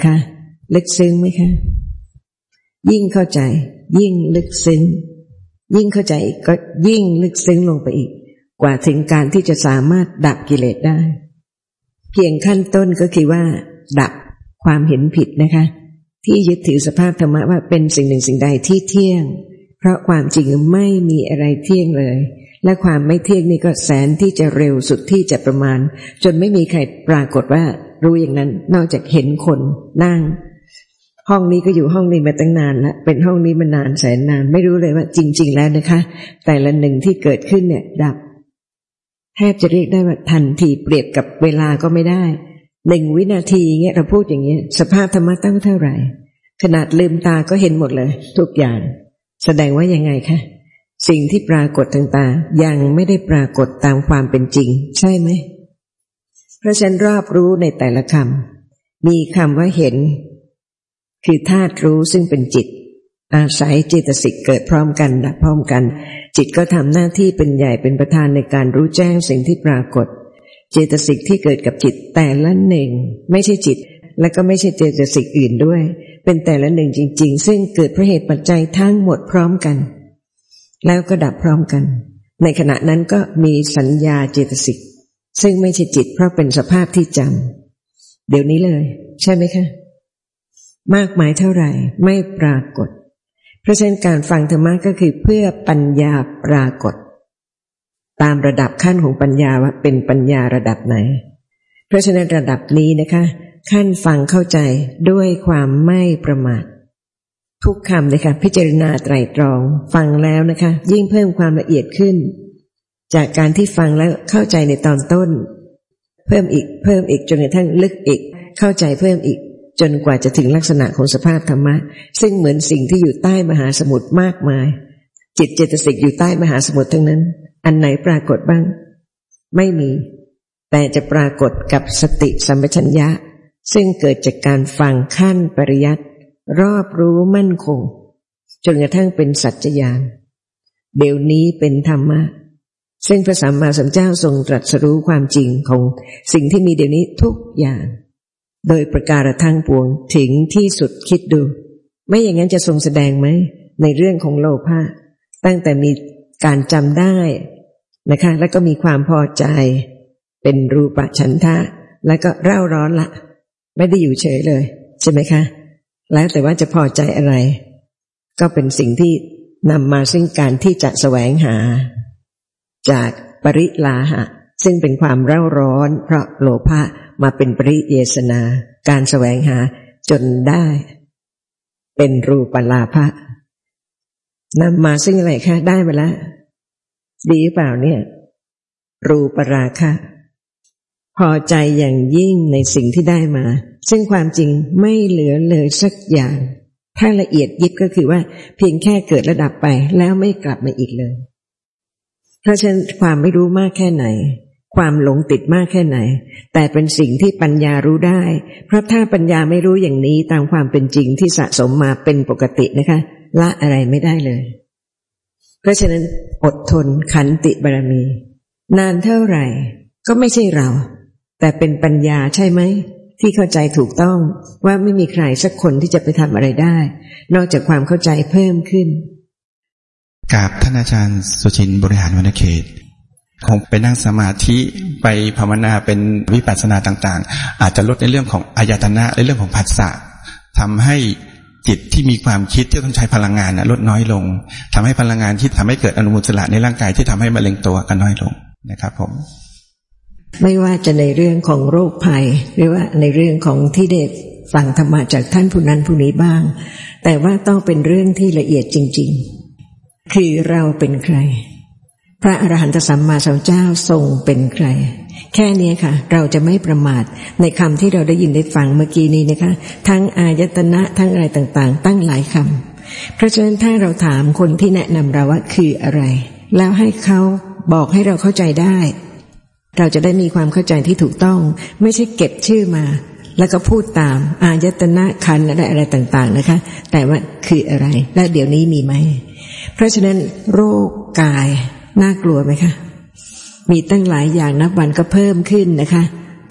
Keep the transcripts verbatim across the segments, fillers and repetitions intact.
คะลึกซึ้งไหมคะยิ่งเข้าใจยิ่งลึกซึ้งยิ่งเข้าใจก็ยิ่งลึกซึ้งลงไปอีกกว่าถึงการที่จะสามารถดับกิเลสได้เพียงขั้นต้นก็คือว่าดับความเห็นผิดนะคะที่ยึดถือสภาพธรรมะว่าเป็นสิ่งหนึ่งสิ่งใดที่เที่ยงเพราะความจริงไม่มีอะไรเที่ยงเลยและความไม่เที่ยงนี่ก็แสนที่จะเร็วสุดที่จะประมาณจนไม่มีใครปรากฏว่ารู้อย่างนั้นนอกจากเห็นคนนั่งห้องนี้ก็อยู่ห้องนี้มาตั้งนานแล้วเป็นห้องนี้มานานแสนนานไม่รู้เลยว่าจริงๆแล้วนะคะแต่ละหนึ่งที่เกิดขึ้นเนี่ยดับแทบจะเรียกได้ว่าทันทีเปรียบกับเวลาก็ไม่ได้หนึ่งวินาทีเงี้ยเราพูดอย่างเงี้ยสภาพธรรมะตั้งเท่าไหร่ขนาดลืมตาก็เห็นหมดเลยทุกอย่างแสดงว่ายังไงคะสิ่งที่ปรากฏทางตายังไม่ได้ปรากฏตามความเป็นจริงใช่ไหมเพราะฉะนั้นรอบรู้ในแต่ละคำมีคำว่าเห็นคือธาตุรู้ซึ่งเป็นจิตอาศัยเจตสิกเกิดพร้อมกันดับพร้อมกันจิตก็ทำหน้าที่เป็นใหญ่เป็นประธานในการรู้แจ้งสิ่งที่ปรากฏเจตสิกที่เกิดกับจิตแต่ละหนึ่งไม่ใช่จิตและก็ไม่ใช่เจตสิกอื่นด้วยเป็นแต่ละหนึ่งจริงๆซึ่งเกิดเพราะเหตุปัจจัยทั้งหมดพร้อมกันแล้วก็ดับพร้อมกันในขณะนั้นก็มีสัญญาเจตสิกซึ่งไม่ใช่จิตเพราะเป็นสภาพที่จำเดี๋ยวนี้เลยใช่ไหมคะมากมายเท่าไหร่ไม่ปรากฏเพราะฉะนั้นการฟังธรรมะก็คือเพื่อปัญญาปรากฏตามระดับขั้นของปัญญาว่าเป็นปัญญาระดับไหนเพราะฉะนั้นระดับนี้นะคะขั้นฟังเข้าใจด้วยความไม่ประมาททุกคำเลยค่ะพิจารณาไตร่ตรองฟังแล้วนะคะยิ่งเพิ่มความละเอียดขึ้นจากการที่ฟังแล้วเข้าใจในตอนต้นเพิ่มอีกเพิ่มอีกจนกระทั่งลึกอีกเข้าใจเพิ่มอีกจนกว่าจะถึงลักษณะของสภาพธรรมะซึ่งเหมือนสิ่งที่อยู่ใต้มหาสมุทรมากมายจิตเจตสิกอยู่ใต้มหาสมุทรทั้งนั้นอันไหนปรากฏบ้างไม่มีแต่จะปรากฏกับสติสัมปชัญญะซึ่งเกิดจากการฟังขั้นปริยัติรอบรู้มั่นคงจนกระทั่งเป็นสัจจญาณเดี๋ยวนี้เป็นธรรมะซึ่งพระสัมมาสัมพุทธเจ้าทรงตรัสรู้ความจริงของสิ่งที่มีเดี๋ยวนี้ทุกอย่างโดยประการทั้งปวงถึงที่สุดคิดดูไม่อย่างนั้นจะทรงแสดงไหมในเรื่องของโลภะตั้งแต่มีการจำได้นะคะแล้วก็มีความพอใจเป็นรูปฉันทะแล้วก็เร่าร้อนละไม่ได้อยู่เฉยเลยใช่ไหมคะแล้วแต่ว่าจะพอใจอะไรก็เป็นสิ่งที่นำมาซึ่งการที่จะแสวงหาจากปริลาหะซึ่งเป็นความเร่าร้อนเพราะโลภะมาเป็นปริเยสนาการแสวงหาจนได้เป็นรูปลาภะนำมาซึ่งอะไรคะได้มาแล้วดีหรือเปล่าเนี่ยรูปราคะพอใจอย่างยิ่งในสิ่งที่ได้มาซึ่งความจริงไม่เหลือเลยสักอย่างถ้าละเอียดยิบก็คือว่าเพียงแค่เกิดระดับไปแล้วไม่กลับมาอีกเลยเพราะฉะนั้นความไม่รู้มากแค่ไหนความหลงติดมากแค่ไหนแต่เป็นสิ่งที่ปัญญารู้ได้เพราะถ้าปัญญาไม่รู้อย่างนี้ตามความเป็นจริงที่สะสมมาเป็นปกตินะคะละอะไรไม่ได้เลยเพราะฉะนั้นอดทนขันติบารมีนานเท่าไหร่ก็ไม่ใช่เราแต่เป็นปัญญาใช่ไหมที่เข้าใจถูกต้องว่าไม่มีใครสักคนที่จะไปทำอะไรได้นอกจากความเข้าใจเพิ่มขึ้นกราบท่านอาจารย์สุชินต์บริหารวรรณเขตคงไปนั่งสมาธิไปภาวนาเป็นวิปัสสนาต่างๆอาจจะลดในเรื่องของอายตนะในเรื่องของผัสสะทำให้จิตที่มีความคิดที่ต้องใช้พลังงานลดน้อยลงทำให้พลังงานที่ทำให้เกิดอนุมูลอิสระในร่างกายที่ทำให้มะเร็งตัวก็น้อยลงนะครับผมไม่ว่าจะในเรื่องของโรคภัยหรือว่าในเรื่องของที่ได้ฟังธรรมะจากท่านผู้นั้นผู้นี้บ้างแต่ว่าต้องเป็นเรื่องที่ละเอียดจริงๆคือเราเป็นใครพระอรหันตสัมมาสัมพุทธเจ้าทรงเป็นใครแค่นี้ค่ะเราจะไม่ประมาทในคำที่เราได้ยินได้ฟังเมื่อกี้นี้นะคะทั้งอายตนะทั้งอะไรต่างๆตั้งหลายคำเพราะฉะนั้นถ้าเราถามคนที่แนะนำเราว่าคืออะไรแล้วให้เขาบอกให้เราเข้าใจได้เราจะได้มีความเข้าใจที่ถูกต้องไม่ใช่เก็บชื่อมาแล้วก็พูดตามอายตนะขันธ์อะไรอะไรต่างๆนะคะแต่ว่าคืออะไรและเดี๋ยวนี้มีไหมเพราะฉะนั้นโรคกายน่ากลัวไหมคะมีตั้งหลายอย่างนับวันก็เพิ่มขึ้นนะคะ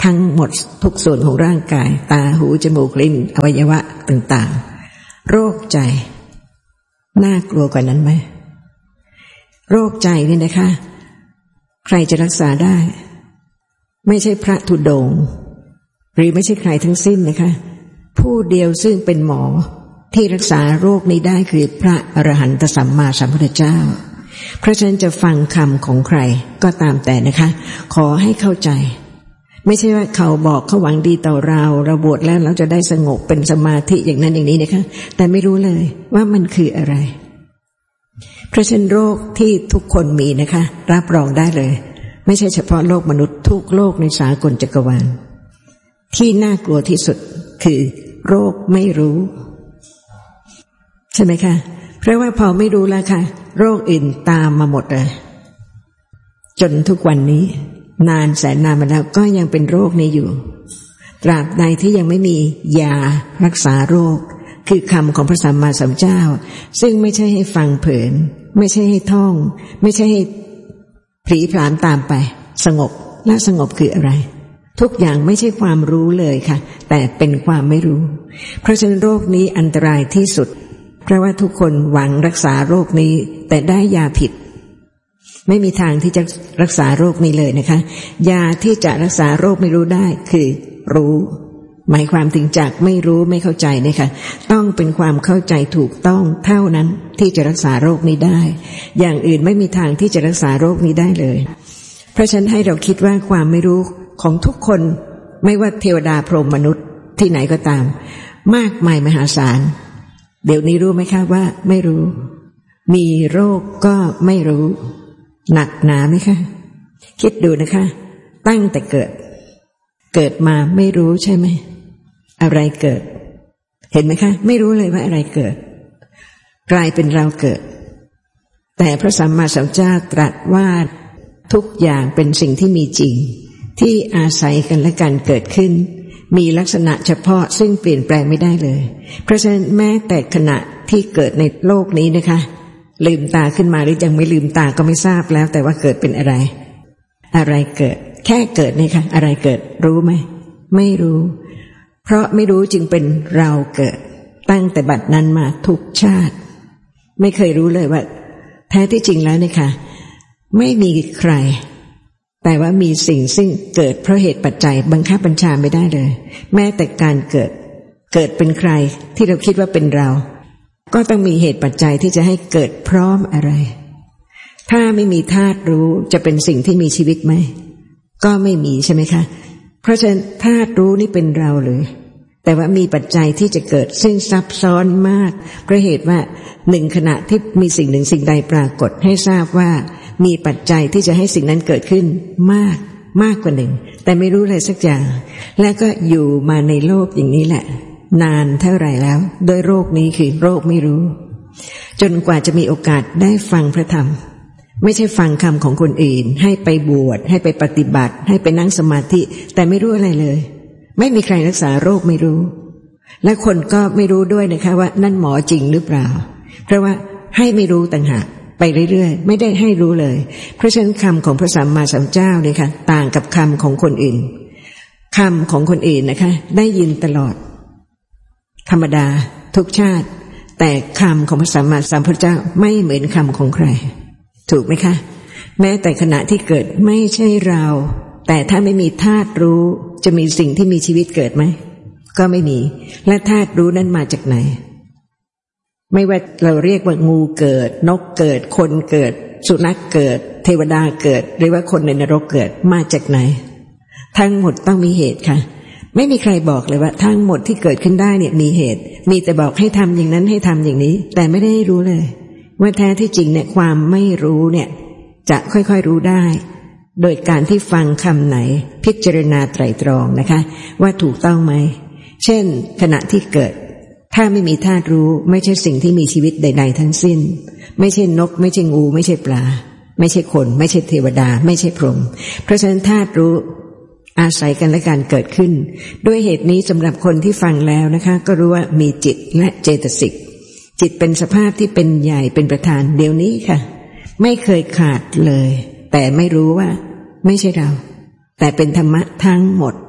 ทั้งหมดทุกส่วนของร่างกายตาหูจมูกลิ้นอวัยวะต่างๆโรคใจน่ากลัวกว่านั้นไหมโรคใจนี่นะคะใครจะรักษาได้ไม่ใช่พระธุดงค์หรือไม่ใช่ใครทั้งสิ้นนะคะผู้เดียวซึ่งเป็นหมอที่รักษาโรคนี้ได้คือพระอรหันตสัมมาสัมพุทธเจ้าเพราะฉะนั้นจะฟังคำของใครก็ตามแต่นะคะขอให้เข้าใจไม่ใช่ว่าเขาบอกเขาหวังดีต่อเราเราบวชแล้วเราจะได้สงบเป็นสมาธิอย่างนั้นอย่างนี้นะคะแต่ไม่รู้เลยว่ามันคืออะไรเพราะฉะนั้นโรคที่ทุกคนมีนะคะรับรองได้เลยไม่ใช่เฉพาะโลกมนุษย์ทุกโลกในสากลจักรวาลที่น่ากลัวที่สุดคือโรคไม่รู้ใช่ไหมคะเพราะว่าพอไม่รู้แล้วค่ะโรคอื่นตามมาหมดเลยจนทุกวันนี้นานแสนนานมาแล้วก็ยังเป็นโรคนี้อยู่ตราบใดที่ยังไม่มียารักษาโรคคือคำของพระสัมมาสัมพุทธเจ้าซึ่งไม่ใช่ให้ฟังเผินไม่ใช่ให้ท่องไม่ใช่ให้ผลีผลามตามไปสงบและสงบคืออะไรทุกอย่างไม่ใช่ความรู้เลยค่ะแต่เป็นความไม่รู้เพราะฉะนั้นโรคนี้อันตรายที่สุดเพราะว่าทุกคนหวังรักษาโรคนี้แต่ได้ยาผิดไม่มีทางที่จะรักษาโรคนี้เลยนะคะยาที่จะรักษาโรคไม่รู้ได้คือรู้หมายความถึงจากไม่รู้ไม่เข้าใจเนี่ยค่ะต้องเป็นความเข้าใจถูกต้องเท่านั้นที่จะรักษาโรคนี้ได้อย่างอื่นไม่มีทางที่จะรักษาโรคนี้ได้เลยเพราะฉะนั้นให้เราคิดว่าความไม่รู้ของทุกคนไม่ว่าเทวดาพรหมมนุษย์ที่ไหนก็ตามมากมายมหาศาลเดี๋ยวนี้รู้ไหมคะว่าไม่รู้มีโรคก็ไม่รู้หนักหนาไหมคะคิดดูนะคะตั้งแต่เกิดเกิดมาไม่รู้ใช่ไหมอะไรเกิดเห็นไหมคะไม่รู้เลยว่าอะไรเกิดกลายเป็นเราเกิดแต่พระสัมมาสัมพุทธเจ้าตรัสว่าทุกอย่างเป็นสิ่งที่มีจริงที่อาศัยกันและกันเกิดขึ้นมีลักษณะเฉพาะซึ่งเปลี่ยนแปลงไม่ได้เลยเพราะฉะนั้นแม้แต่ขณะที่เกิดในโลกนี้นะคะลืมตาขึ้นมาหรือยังไม่ลืมตาก็ไม่ทราบแล้วแต่ว่าเกิดเป็นอะไรอะไรเกิดแค่เกิดนี่ค่ะอะไรเกิดรู้ไหมไม่รู้เพราะไม่รู้จึงเป็นเราเกิดตั้งแต่บัดนั้นมาทุกชาติไม่เคยรู้เลยว่าแท้ที่จริงแล้วเนี่ยค่ะไม่มีใครแต่ว่ามีสิ่งซึ่งเกิดเพราะเหตุปัจจัยบังคับบัญชาไม่ได้เลยแม้แต่การเกิดเกิดเป็นใครที่เราคิดว่าเป็นเราก็ต้องมีเหตุปัจจัยที่จะให้เกิดพร้อมอะไรถ้าไม่มีธาตุรู้จะเป็นสิ่งที่มีชีวิตไหมก็ไม่มีใช่ไหมคะเพราะฉะนั้นธาตุรู้นี่เป็นเราเลยแต่ว่ามีปัจจัยที่จะเกิดซึ่งซับซ้อนมากเพราะเหตุว่าหนึ่งขณะที่มีสิ่งหนึ่งสิ่งใดปรากฏให้ทราบว่ามีปัจจัยที่จะให้สิ่งนั้นเกิดขึ้นมากมากกว่าหนึ่งแต่ไม่รู้อะไรสักอย่างแล้วก็อยู่มาในโลกอย่างนี้แหละนานเท่าไหร่แล้วโดยโรคนี้คือโรคไม่รู้จนกว่าจะมีโอกาสได้ฟังพระธรรมไม่ใช่ฟังคำของคนอื่นให้ไปบวชให้ไปปฏิบัติให้ไปนั่งสมาธิแต่ไม่รู้อะไรเลยไม่มีใครรักษาโรคไม่รู้และคนก็ไม่รู้ด้วยนะคะว่านั่นหมอจริงหรือเปล่าเพราะว่าให้ไม่รู้ต่างหากไปเรื่อยๆไม่ได้ให้รู้เลยเพราะฉะนั้นคำของพระสัมมาสัมพุทธเจ้าเนี่ยค่ะต่างกับคำของคนอื่นคำของคนอื่นนะคะได้ยินตลอดธรรมดาทุกชาติแต่คำของพระสัมมาสัมพุทธเจ้าไม่เหมือนคำของใครถูกไหมคะแม้แต่ขณะที่เกิดไม่ใช่เราแต่ถ้าไม่มีธาตุรู้จะมีสิ่งที่มีชีวิตเกิดไหมก็ไม่มีและธาตุรู้นั้นมาจากไหนไม่ว่าเราเรียกว่างูเกิดนกเกิดคนเกิดสุนัขเกิดเทวดาเกิดหรือว่าคนในนรกเกิดมาจากไหนทั้งหมดต้องมีเหตุค่ะไม่มีใครบอกเลยว่าทั้งหมดที่เกิดขึ้นได้เนี่ยมีเหตุมีแต่บอกให้ทำอย่างนั้นให้ทำอย่างนี้แต่ไม่ได้รู้เลยว่าแท้ที่จริงเนี่ยความไม่รู้เนี่ยจะค่อยๆรู้ได้โดยการที่ฟังคำไหนพิจารณาไตร่ตรองนะคะว่าถูกต้องไหมเช่นขณะที่เกิดถ้าไม่มีธาตุรู้ไม่ใช่สิ่งที่มีชีวิตใดๆทั้งสิ้นไม่ใช่นกไม่ใช่งูไม่ใช่ปลาไม่ใช่คนไม่ใช่เทวดาไม่ใช่พรหมเพราะฉะนั้นธาตุรู้อาศัยกันและการเกิดขึ้นด้วยเหตุนี้สำหรับคนที่ฟังแล้วนะคะก็รู้ว่ามีจิตและเจตสิกจิตเป็นสภาพที่เป็นใหญ่เป็นประธานเดี๋ยวนี้ค่ะไม่เคยขาดเลยแต่ไม่รู้ว่าไม่ใช่เราแต่เป็นธรรมะทั้งหมด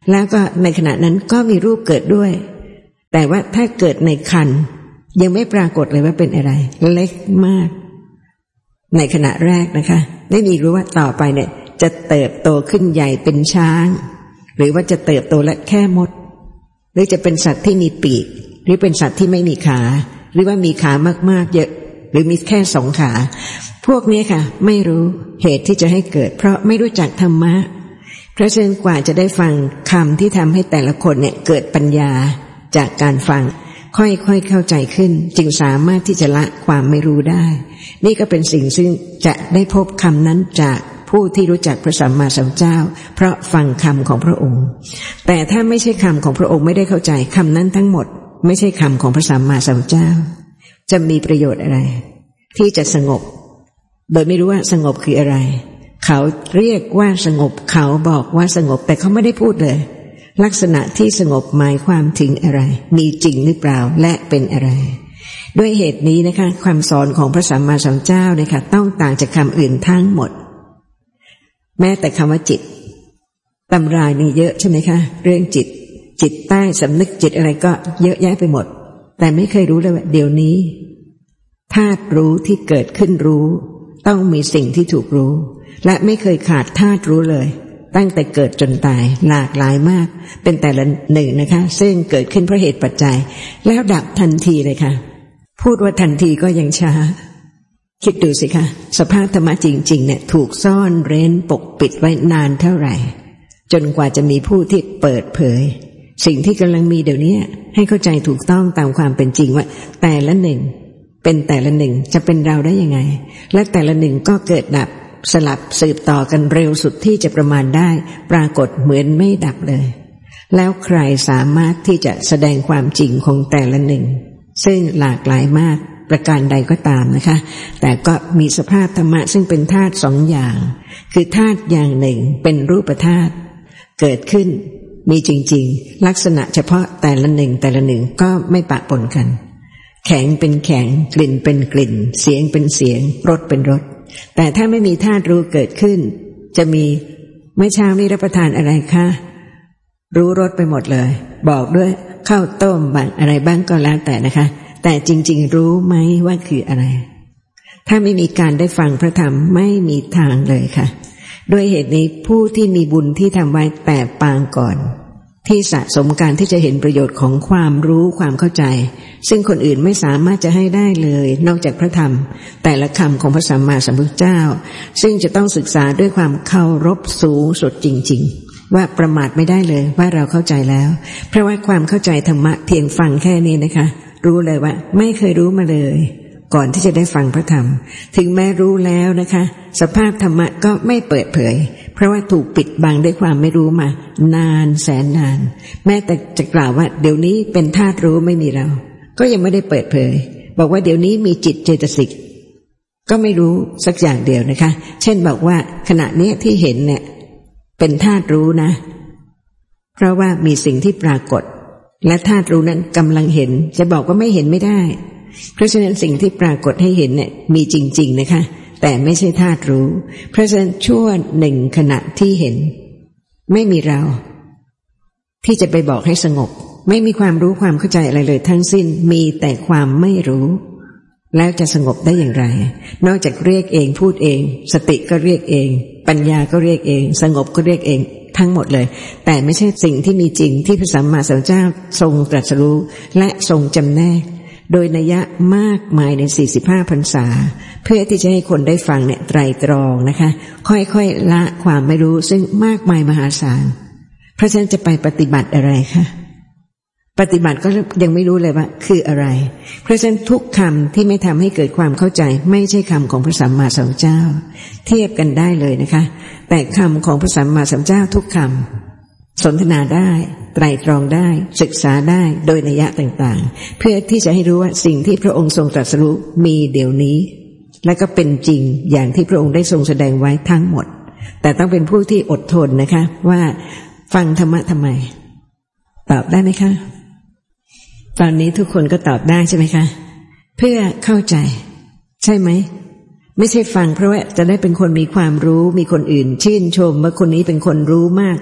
แล้วก็ในขณะนั้นก็มีรูปเกิดด้วยแต่ว่าถ้าเกิดในครรภ์ยังไม่ปรากฏเลยว่าเป็นอะไรเล็กมากในขณะแรกนะคะไม่มีรู้ว่าต่อไปเนี่ยจะเติบโตขึ้นใหญ่เป็นช้างหรือว่าจะเติบโตและแค่มดหรือจะเป็นสัตว์ที่มีปีกหรือเป็นสัตว์ที่ไม่มีขาหรือว่ามีขามากๆเยอะหรือมีแค่สองขาพวกนี้ค่ะไม่รู้เหตุที่จะให้เกิดเพราะไม่รู้จักธรรมะเพราะฉะนั้นกว่าจะได้ฟังคำที่ทำให้แต่ละคนเนี่ยเกิดปัญญาจากการฟังค่อยๆเข้าใจขึ้นจึงสามารถที่จะละความไม่รู้ได้นี่ก็เป็นสิ่งซึ่งจะได้พบคำนั้นจากผู้ที่รู้จักพระสัมมาสัมพุทธเจ้าเพราะฟังคำของพระองค์แต่ถ้าไม่ใช่คำของพระองค์ไม่ได้เข้าใจคำนั้นทั้งหมดไม่ใช่คำของพระสัมมาสัมพุทธเจ้าจะมีประโยชน์อะไรที่จะสงบโดยไม่รู้ว่าสงบคืออะไรเขาเรียกว่าสงบเขาบอกว่าสงบแต่เขาไม่ได้พูดเลยลักษณะที่สงบหมายความถึงอะไรมีจริงหรือเปล่าและเป็นอะไรด้วยเหตุนี้นะคะความสอนของพระสัมมาสัมพุทธเจ้านะคะต้องต่างจากคำอื่นทั้งหมดแม้แต่คำว่าจิตตำรานี่เยอะใช่ไหมคะเรื่องจิตจิตใต้สำนึกจิตอะไรก็เยอะแยะไปหมดแต่ไม่เคยรู้เลยว่าเดี๋ยวนี้ธาตุรู้ที่เกิดขึ้นรู้ต้องมีสิ่งที่ถูกรู้และไม่เคยขาดธาตุรู้เลยตั้งแต่เกิดจนตายหลากหลายมากเป็นแต่ละหนึ่งนะคะซึ่งเกิดขึ้นเพราะเหตุปัจจัยแล้วดับทันทีเลยค่ะพูดว่าทันทีก็ยังช้าคิดดูสิคะสภาพธรรมะจริงๆเนี่ยถูกซ่อนเร้นปกปิดไว้นานเท่าไหร่จนกว่าจะมีผู้ที่เปิดเผยสิ่งที่กำลังมีเดี๋ยวนี้ให้เข้าใจถูกต้องตามความเป็นจริงว่าแต่ละหนึ่งเป็นแต่ละหนึ่งจะเป็นเราได้ยังไงและแต่ละหนึ่งก็เกิดดับสลับสืบต่อกันเร็วสุดที่จะประมาณได้ปรากฏเหมือนไม่ดับเลยแล้วใครสามารถที่จะแสดงความจริงของแต่ละหนึ่งซึ่งหลากหลายมากประการใดก็ตามนะคะแต่ก็มีสภาพธรรมะซึ่งเป็นธาตุสองอย่างคือธาตุอย่างหนึ่งเป็นรูปธาตุเกิดขึ้นมีจริงๆลักษณะเฉพาะแต่ละหนึ่งแต่ละหนึ่งก็ไม่ปะปนกันแข็งเป็นแข็งกลิ่นเป็นกลิ่นเสียงเป็นเสียงรสเป็นรสแต่ถ้าไม่มีธาตุรู้เกิดขึ้นจะมีเมื่อเช้านี้รับประทานอะไรคะรู้รสไปหมดเลยบอกด้วยข้าวต้มบ้างอะไรบ้างก็แล้วแต่นะคะแต่จริงๆรู้ไหมว่าคืออะไรถ้าไม่มีการได้ฟังพระธรรมไม่มีทางเลยค่ะด้วยเหตุนี้ผู้ที่มีบุญที่ทำไว้แต่ปางก่อนที่สะสมการที่จะเห็นประโยชน์ของความรู้ความเข้าใจซึ่งคนอื่นไม่สามารถจะให้ได้เลยนอกจากพระธรรมแต่ละคำของพระสัมมาสัมพุทธเจ้าซึ่งจะต้องศึกษาด้วยความเคารพสูงสุดจริงๆว่าประมาทไม่ได้เลยว่าเราเข้าใจแล้วเพราะว่าความเข้าใจธรรมะเพียงฟังแค่นี้นะคะรู้เลยว่าไม่เคยรู้มาเลยก่อนที่จะได้ฟังพระธรรมถึงแม้รู้แล้วนะคะสภาพธรรมะก็ไม่เปิดเผยเพราะว่าถูกปิดบังด้วยความไม่รู้มานานแสนนานแม้แต่จะกล่าวว่าเดี๋ยวนี้เป็นธาตุรู้ไม่มีเราก็ยังไม่ได้เปิดเผยบอกว่าเดี๋ยวนี้มีจิตเจตสิกก็ไม่รู้สักอย่างเดียวนะคะเช่นบอกว่าขณะนี้ที่เห็นเนี่ยเป็นธาตุรู้นะเพราะว่ามีสิ่งที่ปรากฏและธาตุรู้นั้นกำลังเห็นจะบอกว่าไม่เห็นไม่ได้เพราะฉะนั้นสิ่งที่ปรากฏให้เห็นเนี่ยมีจริงๆนะคะแต่ไม่ใช่ธาตุรู้เพราะฉะนั้นชั่วหนึ่งขณะที่เห็นไม่มีเราที่จะไปบอกให้สงบไม่มีความรู้ความเข้าใจอะไรเลยทั้งสิ้นมีแต่ความไม่รู้แล้วจะสงบได้อย่างไรนอกจากเรียกเองพูดเองสติก็เรียกเองปัญญาก็เรียกเองสงบก็เรียกเองทั้งหมดเลยแต่ไม่ใช่สิ่งที่มีจริงที่พระสัมมาสัมพุทธเจ้าทรงตรัสรู้และทรงจำแนกโดยนัยยะมากมายในสี่สิบห้าพรรษาเพื่อที่จะให้คนได้ฟังเนี่ยไตรตรองนะคะค่อยๆละความไม่รู้ซึ่งมากมายมหาศาลเพราะฉะนั้นจะไปปฏิบัติอะไรคะปฏิบัติก็ยังไม่รู้เลยว่าคืออะไรเพราะฉะนั้นทุกคำที่ไม่ทำให้เกิดความเข้าใจไม่ใช่คำของพระสัมมาสัมพุทธเจ้าเทียบกันได้เลยนะคะแต่คำของพระสัมมาสัมพุทธเจ้าทุกคำสนทนาได้ไตรตรองได้ศึกษาได้โดยนัยยะต่างๆเพื่อที่จะให้รู้ว่าสิ่งที่พระองค์ทรงตรัสรู้มีเดี๋ยวนี้และก็เป็นจริงอย่างที่พระองค์ได้ทรงแสดงไว้ทั้งหมดแต่ต้องเป็นผู้ที่อดทนนะคะว่าฟังธรรมะทำไมตอบได้ไหมคะตอนนี้ทุกคนก็ตอบได้ใช่ไหมคะเพื่อเข้าใจใช่ไหมไม่ใช่ฟังเพราะว่าจะได้เป็นคนมีความรู้มีคนอื่นชื่นชมว่าคนนี้เป็นคนรู้มาก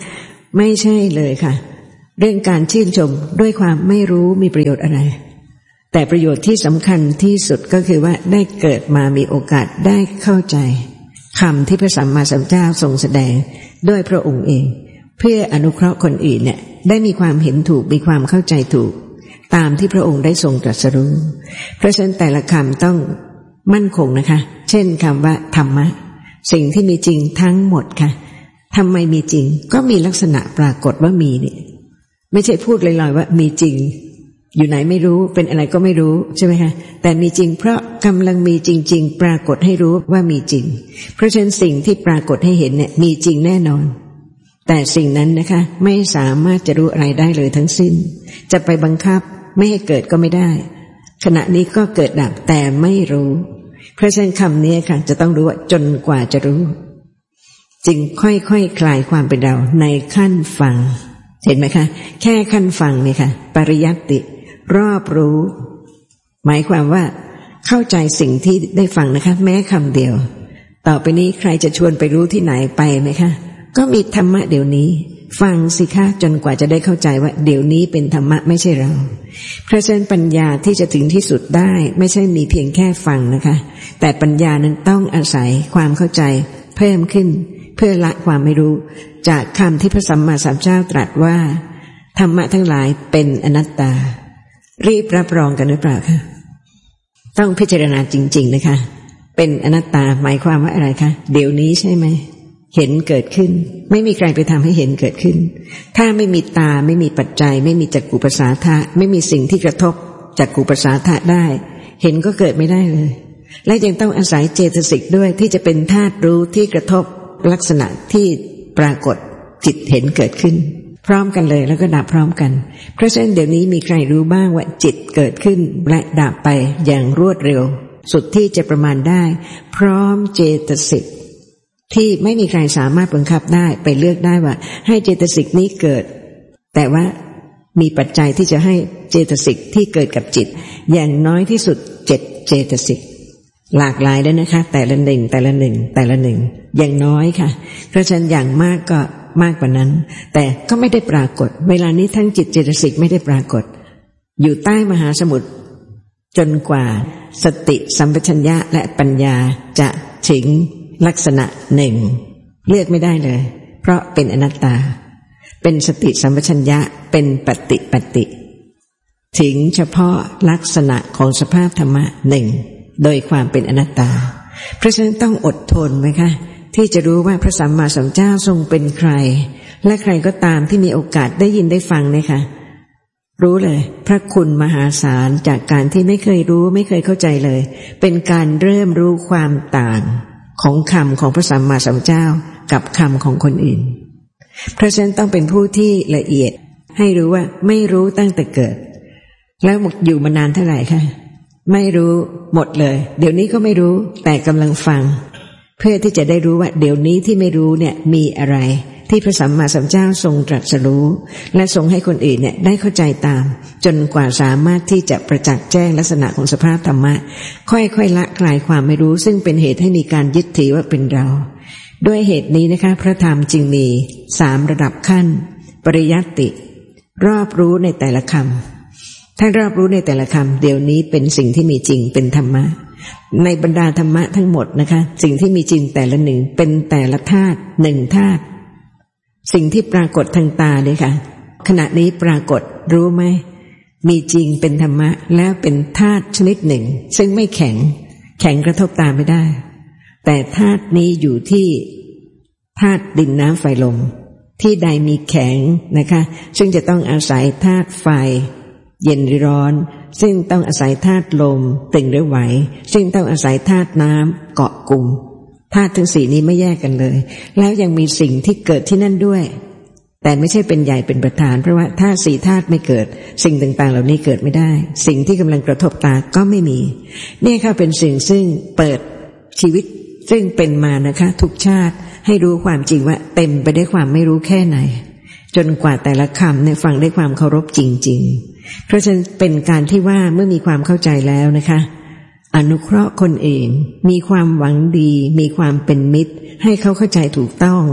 ไม่ใช่เลยค่ะเรื่องการชื่นชมด้วยความไม่รู้มีประโยชน์อะไรแต่ประโยชน์ที่สำคัญที่สุดก็คือว่าได้เกิดมามีโอกาสได้เข้าใจคำที่พระสัมมาสัมพุทธเจ้าทรงแสดงด้วยพระองค์เองเพื่ออนุเคราะห์คนอื่นเนี่ยได้มีความเห็นถูกมีความเข้าใจถูกตามที่พระองค์ได้ทรงตรัสรู้เพราะฉะนั้นแต่ละคำต้องมั่นคงนะคะเช่นคำว่าธรรมะสิ่งที่มีจริงทั้งหมดค่ะทำไมมีจริงก็มีลักษณะปรากฏว่ามีเนี่ยไม่ใช่พูดลอยๆว่ามีจริงอยู่ไหนไม่รู้เป็นอะไรก็ไม่รู้ใช่ไหมคะแต่มีจริงเพราะกำลังมีจริงๆปรากฏให้รู้ว่ามีจริงเพราะฉะนั้นสิ่งที่ปรากฏให้เห็นเนี่ยมีจริงแน่นอนแต่สิ่งนั้นนะคะไม่สามารถจะรู้อะไรได้เลยทั้งสิ้นจะไปบังคับไม่ให้เกิดก็ไม่ได้ขณะนี้ก็เกิดดับแต่ไม่รู้เพราะฉะนั้นคำนี้ค่ะจะต้องรู้ว่าจนกว่าจะรู้จึงค่อยๆ ค, คลายความเป็นเราในขั้นฟังเห็นไหมคะแค่ขั้นฟังนี่ค่ะปริยัติรอบรู้หมายความว่าเข้าใจสิ่งที่ได้ฟังนะคะแม้คำเดียวต่อไปนี้ใครจะชวนไปรู้ที่ไหนไปไหมคะก็มีธรรมะเดี๋ยวนี้ฟังสิคะจนกว่าจะได้เข้าใจว่าเดี๋ยวนี้เป็นธรรมะไม่ใช่เราเพราะฉะนั้นปัญญาที่จะถึงที่สุดได้ไม่ใช่มีเพียงแค่ฟังนะคะแต่ปัญญานั้นต้องอาศัยความเข้าใจเพิ่มขึ้นเพื่อละความไม่รู้จากคำที่พระสัมมาสัมพุทธเจ้าตรัสว่าธรรมะทั้งหลายเป็นอนัตตารีบรับรองกันหรือเปล่าคะต้องพิจารณาจริงๆนะคะเป็นอนัตตาหมายความว่าอะไรคะเดี๋ยวนี้ใช่ไหมเห็นเกิดขึ้นไม่มีใครไปทำให้เห็นเกิดขึ้นถ้าไม่มีตาไม่มีปัจจัยไม่มีจักขุประสาทะไม่มีสิ่งที่กระทบจักขุประสาทะได้เห็นก็เกิดไม่ได้เลยและยังต้องอาศัยเจตสิกด้วยที่จะเป็นธาตุรู้ที่กระทบลักษณะที่ปรากฏจิตเห็นเกิดขึ้นพร้อมกันเลยแล้วก็ดับพร้อมกันเพราะฉะนั้นเดี๋ยวนี้มีใครรู้บ้างว่าจิตเกิดขึ้นและดับไปอย่างรวดเร็วสุดที่จะประมาณได้พร้อมเจตสิกที่ไม่มีใครสามารถบังคับได้ไปเลือกได้ว่าให้เจตสิกนี้เกิดแต่ว่ามีปัจจัยที่จะให้เจตสิกที่เกิดกับจิตอย่างน้อยที่สุดเจ็ดเจตสิกหลากหลายด้วยนะคะแต่ละหนึ่งแต่ละหนึ่งแต่ละหนึ่งอย่างน้อยค่ะเพราะฉะนั้นอย่างมากก็มากกว่านั้นแต่ก็ไม่ได้ปรากฏเวลานี้ทั้งจิตเจตสิกไม่ได้ปรากฏอยู่ใต้มหาสมุทรจนกว่าสติสัมปชัญญะและปัญญาจะถึงลักษณะหนึ่งเลือกไม่ได้เลยเพราะเป็นอนัตตาเป็นสติสัมปชัญญะเป็นปฏิปัตติถึงเฉพาะลักษณะของสภาพธรรมะหนึ่งโดยความเป็นอนัตตาเพราะฉะนั้นต้องอดทนไหมคะที่จะรู้ว่าพระสัมมาสัมพุทธเจ้าทรงเป็นใครและใครก็ตามที่มีโอกาสได้ยินได้ฟังเนี่ยค่ะรู้เลยพระคุณมหาศาลจากการที่ไม่เคยรู้ไม่เคยเข้าใจเลยเป็นการเริ่มรู้ความต่างของคำของพระสัมมาสัมพุทธเจ้ากับคำของคนอื่นเพราะฉะนั้นต้องเป็นผู้ที่ละเอียดให้รู้ว่าไม่รู้ตั้งแต่เกิดแล้วอยู่มานานเท่าไหร่คะไม่รู้หมดเลยเดี๋ยวนี้ก็ไม่รู้แต่กำลังฟังเพื่อที่จะได้รู้ว่าเดี๋ยวนี้ที่ไม่รู้เนี่ยมีอะไรที่พระสัมมาสัมพุทธเจ้าทรงตรัสรู้และทรงให้คนอื่นเนี่ยได้เข้าใจตามจนกว่าสามารถที่จะประจักษ์แจ้งลักษณะของสภาพธรรมะค่อยๆละคลายความไม่รู้ซึ่งเป็นเหตุให้มีการยึดถือว่าเป็นเราด้วยเหตุนี้นะคะพระธรรมจึงมีสามระดับขั้นปริยัติรอบรู้ในแต่ละคำถ้ารอบรู้ในแต่ละคำเดี๋ยวนี้เป็นสิ่งที่มีจริงเป็นธรรมะในบรรดาธรรมะทั้งหมดนะคะสิ่งที่มีจริงแต่ละหนึ่งเป็นแต่ละธาตุหนึ่งธาตุสิ่งที่ปรากฏทางตาเลยค่ะขณะนี้ปรากฏรู้ไหมมีจริงเป็นธรรมะแล้วเป็นธาตุชนิดหนึ่งซึ่งไม่แข็งแข็งกระทบตาไม่ได้แต่ธาตุนี้อยู่ที่ธาตุดินน้ำไฟลมที่ใดมีแข็งนะคะซึ่งจะต้องอาศัยธาตุไฟเย็นหรือร้อนซึ่งต้องอาศัยธาตุลมตึงหรือไหวซึ่งต้องอาศัยธาตุน้ำเกาะกลุ่มธาตุทั้งสี่นี้ไม่แยกกันเลยแล้วยังมีสิ่งที่เกิดที่นั่นด้วยแต่ไม่ใช่เป็นใหญ่เป็นประธานเพราะว่าธาตุสี่ธาตุไม่เกิดสิ่งต่างๆเหล่านี้เกิดไม่ได้สิ่งที่กำลังกระทบตาก็ไม่มีนี่ค่ะเป็นสิ่งซึ่งเปิดชีวิตซึ่งเป็นมานะคะทุกชาติให้รู้ความจริงว่าเต็มไปด้วยความไม่รู้แค่ไหนจนกว่าแต่ละคำเนี่ยฟังด้วยความเคารพจริงๆเพราะฉะนั้นเป็นการที่ว่าเมื่อมีความเข้าใจแล้วนะคะอนุเคราะห์คนอื่นมีความหวังดีมีความเป็นมิตรให้เขาเข้าใจถูกต้อง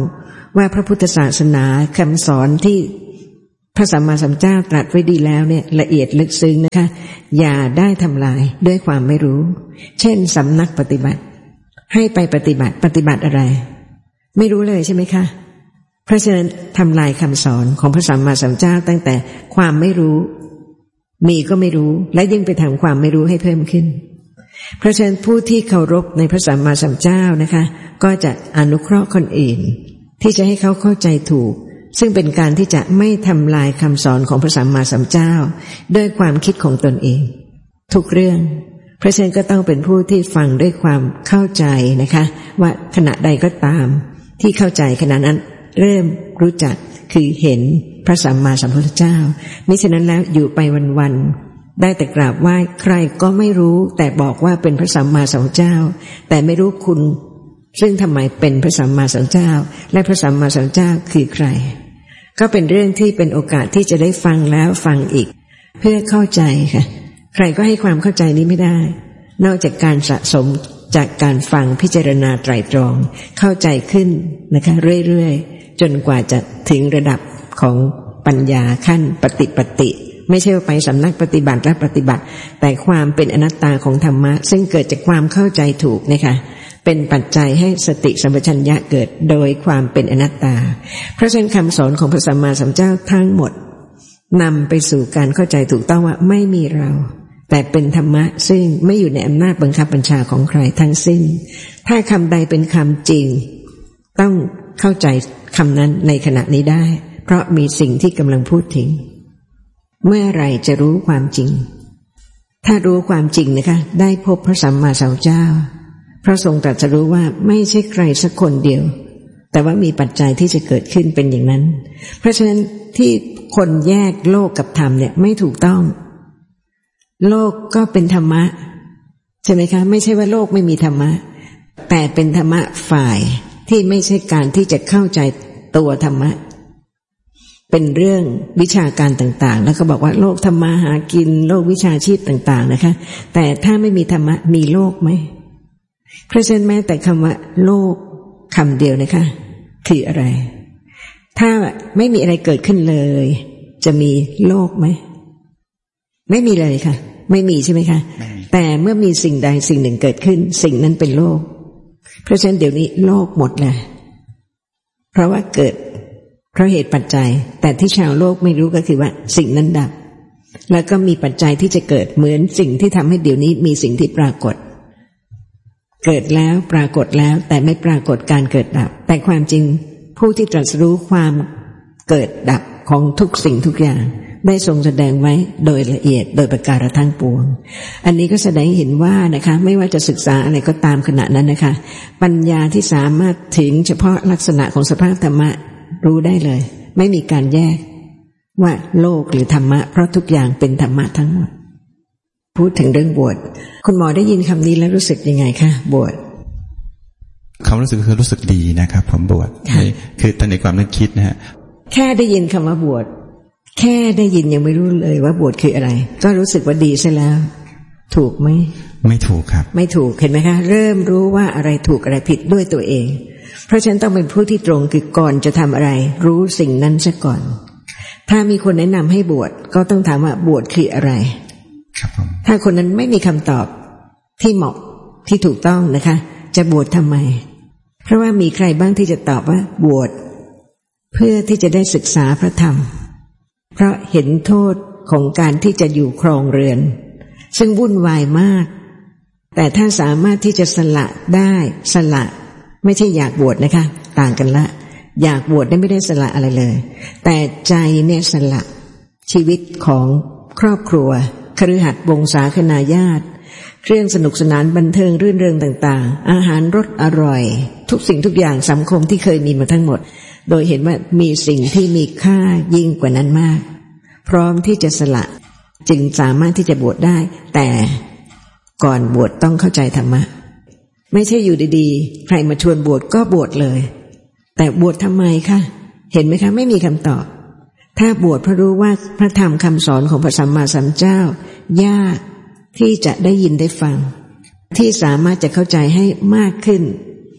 ว่าพระพุทธศาสนาคำสอนที่พระสัมมาสัมพุทธเจ้าตรัสไว้ดีแล้วเนี่ยละเอียดลึกซึ้งนะคะอย่าได้ทำลายด้วยความไม่รู้เช่นสำนักปฏิบัติให้ไปปฏิบัติปฏิบัติอะไรไม่รู้เลยใช่ไหมคะเพราะฉะนั้นทำลายคำสอนของพระสัมมาสัมพุทธเจ้าตั้งแต่ความไม่รู้มีก็ไม่รู้และยิ่งไปทำความไม่รู้ให้เพิ่มขึ้นเพราะฉะนั้นผู้ที่เคารพในพระสัมมาสัมพุทธเจ้านะคะก็จะอนุเคราะห์คนอื่นที่จะให้เขาเข้าใจถูกซึ่งเป็นการที่จะไม่ทำลายคำสอนของพระสัมมาสัมพุทธเจ้าด้วยความคิดของตนเองทุกเรื่องเพราะฉะนั้นก็ต้องเป็นผู้ที่ฟังด้วยความเข้าใจนะคะว่าขณะใดก็ตามที่เข้าใจขณะนั้นเริ่มรู้จักคือเห็นพระสัมมาสัมพุทธเจ้ามิฉะนั้นแล้วอยู่ไปวันๆได้แต่กราบไหว้ใครก็ไม่รู้แต่บอกว่าเป็นพระสัมมาสัมพุทธเจ้าแต่ไม่รู้คุณซึ่งทำไมเป็นพระสัมมาสัมพุทธเจ้าและพระสัมมาสัมพุทธเจ้าคือใครก็เป็นเรื่องที่เป็นโอกาสที่จะได้ฟังแล้วฟังอีกเพื่อเข้าใจค่ะใครก็ให้ความเข้าใจนี้ไม่ได้นอกจากการสะสมจากการฟังพิจารณาไตร่ตรองเข้าใจขึ้นนะคะเรื่อยๆจนกว่าจะถึงระดับของปัญญาขั้นปฏิปติไม่ใช่ว่าไปสำนักปฏิบัติและปฏิบัติแต่ความเป็นอนัตตาของธรรมะซึ่งเกิดจากความเข้าใจถูกนะคะเป็นปัจจัยให้สติสัมปชัญญะเกิดโดยความเป็นอนัตตาเพราะฉะนั้นคำสอนของพระสัมมาสัมพุทธเจ้าทั้งหมดนำไปสู่การเข้าใจถูกต้องว่าไม่มีเราแต่เป็นธรรมะซึ่งไม่อยู่ในอำนาจบังคับบัญชาของใครทั้งสิ้นถ้าคำใดเป็นคำจริงต้องเข้าใจคำนั้นในขณะนี้ได้เพราะมีสิ่งที่กำลังพูดถึงเมื่อไรจะรู้ความจริงถ้ารู้ความจริงนะคะได้พบพระสัมมาสัมพุทธเจ้าพระทรงตรัสรู้ว่าไม่ใช่ใครสักคนเดียวแต่ว่ามีปัจจัยที่จะเกิดขึ้นเป็นอย่างนั้นเพราะฉะนั้นที่คนแยกโลกกับธรรมเนี่ยไม่ถูกต้องโลกก็เป็นธรรมะใช่ไหมคะไม่ใช่ว่าโลกไม่มีธรรมะแต่เป็นธรรมะฝ่ายที่ไม่ใช่การที่จะเข้าใจตัวธรรมะเป็นเรื่องวิชาการต่างๆแล้วก็บอกว่าโลกทำมาหากินโลกวิชาชีพต่างๆนะคะแต่ถ้าไม่มีธรรมะมีโลกไหมเพราะฉะนั้นแม้แต่คำว่าโลกคำเดียวนะคะคืออะไรถ้าไม่มีอะไรเกิดขึ้นเลยจะมีโลกไหมไม่มีเลยค่ะไม่มีใช่ไหมคะแต่เมื่อมีสิ่งใดสิ่งหนึ่งเกิดขึ้นสิ่งนั้นเป็นโลกเพราะฉะนั้นเดี๋ยวนี้โลกหมดเลยเพราะว่าเกิดเพราะเหตุปัจจัยแต่ที่ชาวโลกไม่รู้ก็คือว่าสิ่งนั้นดับแล้วก็มีปัจจัยที่จะเกิดเหมือนสิ่งที่ทำให้เดี๋ยวนี้มีสิ่งที่ปรากฏเกิดแล้วปรากฏแล้วแต่ไม่ปรากฏการเกิดดับแต่ความจริงผู้ที่ตรัสรู้ความเกิดดับของทุกสิ่งทุกอย่างได้ทรงแสดงไว้โดยละเอียดโดยประการทั้งปวงอันนี้ก็แสดงเห็นว่านะคะไม่ว่าจะศึกษาอะไรก็ตามขณะนั้นนะคะปัญญาที่สามารถถึงเฉพาะลักษณะของสภาพธรรมะรู้ได้เลยไม่มีการแยกว่าโลกหรือธรรมะเพราะทุกอย่างเป็นธรรมะทั้งหมดพูดถึงเรื่องบวชคุณหมอได้ยินคำนี้แล้วรู้สึกยังไงคะบวชความรู้สึกคือรู้สึกดีนะครับผมบวชคือตอนในความนึกคิดนะฮะแค่ได้ยินคำว่าบวชแค่ได้ยินยังไม่รู้เลยว่าบวชคืออะไรก็รู้สึกว่าดีซะแล้วถูกไหมไม่ถูกครับไม่ถูกเห็นไหมคะเริ่มรู้ว่าอะไรถูกอะไรผิดด้วยตัวเองเพราะฉะนั้นต้องเป็นผู้ที่ตรงคือก่อนจะทำอะไรรู้สิ่งนั้นซะก่อนถ้ามีคนแนะนำให้บวชก็ต้องถามว่าบวชคืออะไรครับผมถ้าคนนั้นไม่มีคำตอบที่เหมาะที่ถูกต้องนะคะจะบวชทำไมเพราะว่ามีใครบ้างที่จะตอบว่าบวชเพื่อที่จะได้ศึกษาพระธรรมเพราะเห็นโทษของการที่จะอยู่ครองเรือนซึ่งวุ่นวายมากแต่ถ้าสามารถที่จะสละได้สละไม่ใช่อยากบวชนะคะต่างกันละอยากบวชได้ไม่ได้สละอะไรเลยแต่ใจเนี่ยสละชีวิตของครอบครัวคฤหัสถ์วงศาคณาญาติเครื่องสนุกสนานบันเทิงรื่นเริงต่างๆอาหารรสอร่อยทุกสิ่งทุกอย่างสังคมที่เคยมีมาทั้งหมดโดยเห็นว่ามีสิ่งที่มีค่ายิ่งกว่านั้นมากพร้อมที่จะสละจึงสามารถที่จะบวชได้แต่ก่อนบวชต้องเข้าใจธรรมะไม่ใช่อยู่ดีๆใครมาชวนบวชก็บวชเลยแต่บวชทำไมคะเห็นไหมคะไม่มีคำตอบถ้าบวชเพราะรู้ว่าพระธรรมคำสอนของพระสัมมาสัมพุทธเจ้ายากที่จะได้ยินได้ฟังที่สามารถจะเข้าใจให้มากขึ้น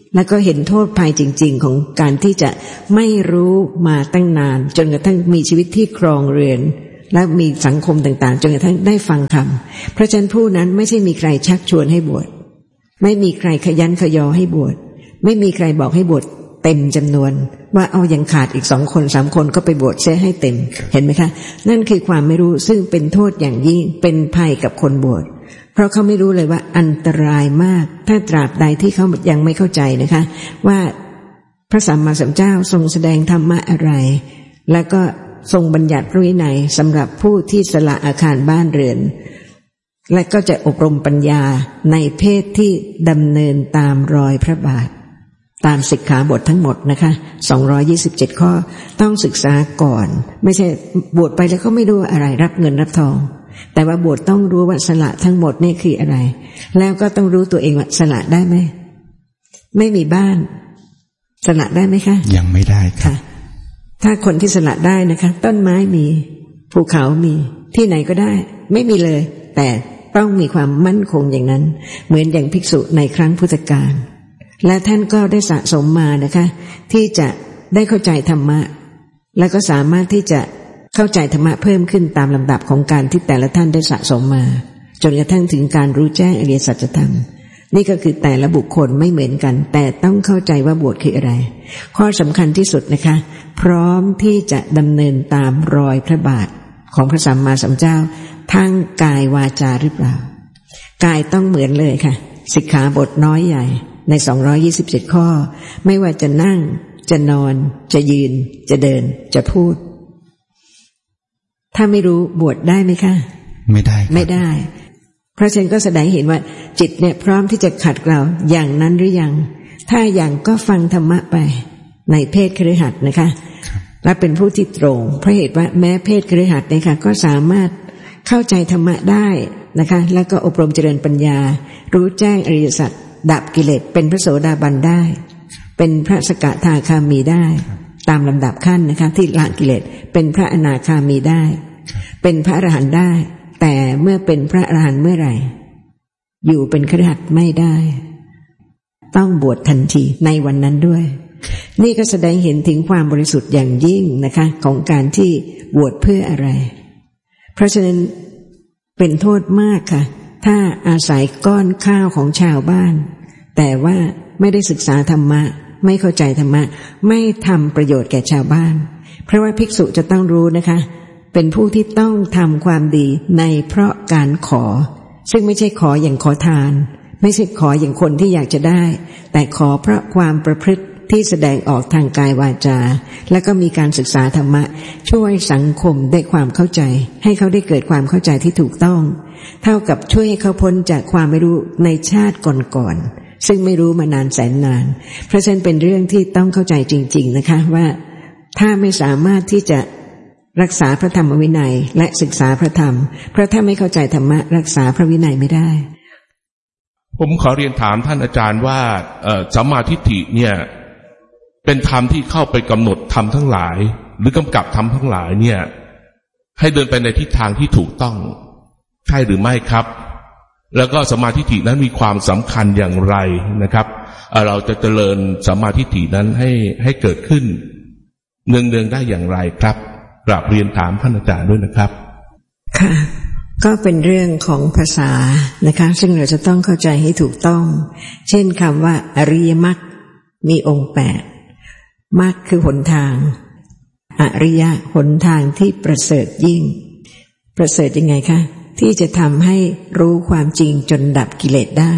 แล้วก็เห็นโทษภัยจริงๆของการที่จะไม่รู้มาตั้งนานจนกระทั่งมีชีวิตที่ครองเรือนและมีสังคมต่างๆจนกระทั่งได้ฟังธรรมเพราะฉะนั้นผู้นั้นไม่ใช่มีใครชักชวนให้บวชไม่มีใครขยันขยอให้บวชไม่มีใครบอกให้บวชเต็มจำนวนว่าเอายังขาดอีกสองคนสามคนก็ไปบวชเสียให้เต็มเห็นไหมคะนั่นคือความไม่รู้ซึ่งเป็นโทษอย่างยิ่งเป็นภัยกับคนบวชเพราะเขาไม่รู้เลยว่าอันตรายมากถ้าตราบใดที่เขายังไม่เข้าใจนะคะว่าพระสัมมาสัมพุทธเจ้าทรงแสดงธรรมะอะไรแล้วก็ทรงบัญญัติพระวินัยสำหรับผู้ที่สละอาคารบ้านเรือนและก็จะอบรมปัญญาในเพศที่ดำเนินตามรอยพระบาทตามสิกขาบททั้งหมดนะคะสองร้อยยี่สิบเจ็ดข้อต้องศึกษาก่อนไม่ใช่บวชไปแล้วก็ไม่รู้อะไรรับเงินรับทองแต่ว่าบวชต้องรู้ว่าสละทั้งหมดนี่คืออะไรแล้วก็ต้องรู้ตัวเองว่าสละได้ไหมไม่มีบ้านสละได้ไหมคะยังไม่ได้ค่ะถ้าคนที่สละได้นะคะต้นไม้มีภูเขามีที่ไหนก็ได้ไม่มีเลยแต่ต้องมีความมั่นคงอย่างนั้นเหมือนอย่างภิกษุในครั้งพุทธกาลและท่านก็ได้สะสมมานะคะที่จะได้เข้าใจธรรมะแล้วก็สามารถที่จะเข้าใจธรรมะเพิ่มขึ้นตามลำดับของการที่แต่ละท่านได้สะสมมาจนกระทั่งถึงการรู้แจ้งอริยสัจธรรมนี่ก็คือแต่ละบุคคลไม่เหมือนกันแต่ต้องเข้าใจว่าบวชคืออะไรข้อสำคัญที่สุดนะคะพร้อมที่จะดำเนินตามรอยพระบาทของพระสัมมาสัมพุทธเจ้าทั้งกายวาจาหรือเปล่ากายต้องเหมือนเลยค่ะสิกขาบทน้อยใหญ่ในสองร้อยยี่สิบเจ็ดข้อไม่ว่าจะนั่งจะนอนจะยืนจะเดินจะพูดถ้าไม่รู้บวชได้ไหมคะไม่ได้ไม่ได้เพราะฉะนั้นก็แสดงเห็นว่าจิตเนี่ยพร้อมที่จะขัดเกลาอย่างนั้นหรือยังถ้าอย่างก็ฟังธรรมะไปในเพศคฤหัสถ์นะคะและเป็นผู้ที่ตรงเพราะเหตุว่าแม้เพศคฤหัสถ์เนี่ยค่ะก็สามารถเข้าใจธรรมะได้นะคะแล้วก็อบรมเจริญปัญญารู้แจ้งอริยสัจดับกิเลสเป็นพระโสดาบันได้เป็นพระสกทาคามีได้ตามลำดับขั้นนะคะที่ละกิเลสเป็นพระอนาคามีได้เป็นพระอรหันต์ได้แต่เมื่อเป็นพระอรหันต์เมื่อไหร่อยู่เป็นคฤหัสถ์ไม่ได้ต้องบวชทันทีในวันนั้นด้วยนี่ก็แสดงเห็นถึงความบริสุทธิ์อย่างยิ่งนะคะของการที่บวชเพื่ออะไรเพราะฉะนั้นเป็นโทษมากค่ะถ้าอาศัยก้อนข้าวของชาวบ้านแต่ว่าไม่ได้ศึกษาธรรมะไม่เข้าใจธรรมะไม่ทำประโยชน์แก่ชาวบ้านเพราะว่าภิกษุจะต้องรู้นะคะเป็นผู้ที่ต้องทำความดีในเพราะการขอซึ่งไม่ใช่ขออย่างขอทานไม่ใช่ขออย่างคนที่อยากจะได้แต่ขอเพราะความประพฤติที่แสดงออกทางกายวาจาและก็มีการศึกษาธรรมะช่วยสังคมได้ความเข้าใจให้เขาได้เกิดความเข้าใจที่ถูกต้องเท่ากับช่วยให้เขาพ้นจากความไม่รู้ในชาติก่อนๆซึ่งไม่รู้มานานแสนนานเพราะฉะนั้นเป็นเรื่องที่ต้องเข้าใจจริงๆนะคะว่าถ้าไม่สามารถที่จะรักษาพระธรรมวินัยและศึกษาพระธรรมเพราะถ้าไม่เข้าใจธรรมะรักษาพระวินัยไม่ได้ผมขอเรียนถามท่านอาจารย์ว่าสัมมาทิฏฐิเนี่ยเป็นธรรมที่เข้าไปกำหนดธรรมทั้งหลายหรือกำกับธรรมทั้งหลายเนี่ยให้เดินไปในทิศทางที่ถูกต้องใช่หรือไม่ครับแล้วก็สัมมาทิฏฐินั้นมีความสำคัญอย่างไรนะครับเราจะเจริญสัมมาทิฏฐินั้นให้ให้เกิดขึ้นเนืองๆได้อย่างไรครับกราบเรียนถามท่านอาจารย์ด้วยนะครับค่ะก็เป็นเรื่องของภาษานะคะซึ่งเราจะต้องเข้าใจให้ถูกต้องเช่นคำว่าอริยมรรคมีองค์แปดมรรคคือหนทางอริยะหนทางที่ประเสริฐยิ่งประเสริฐยังไงคะที่จะทำให้รู้ความจริงจนดับกิเลสได้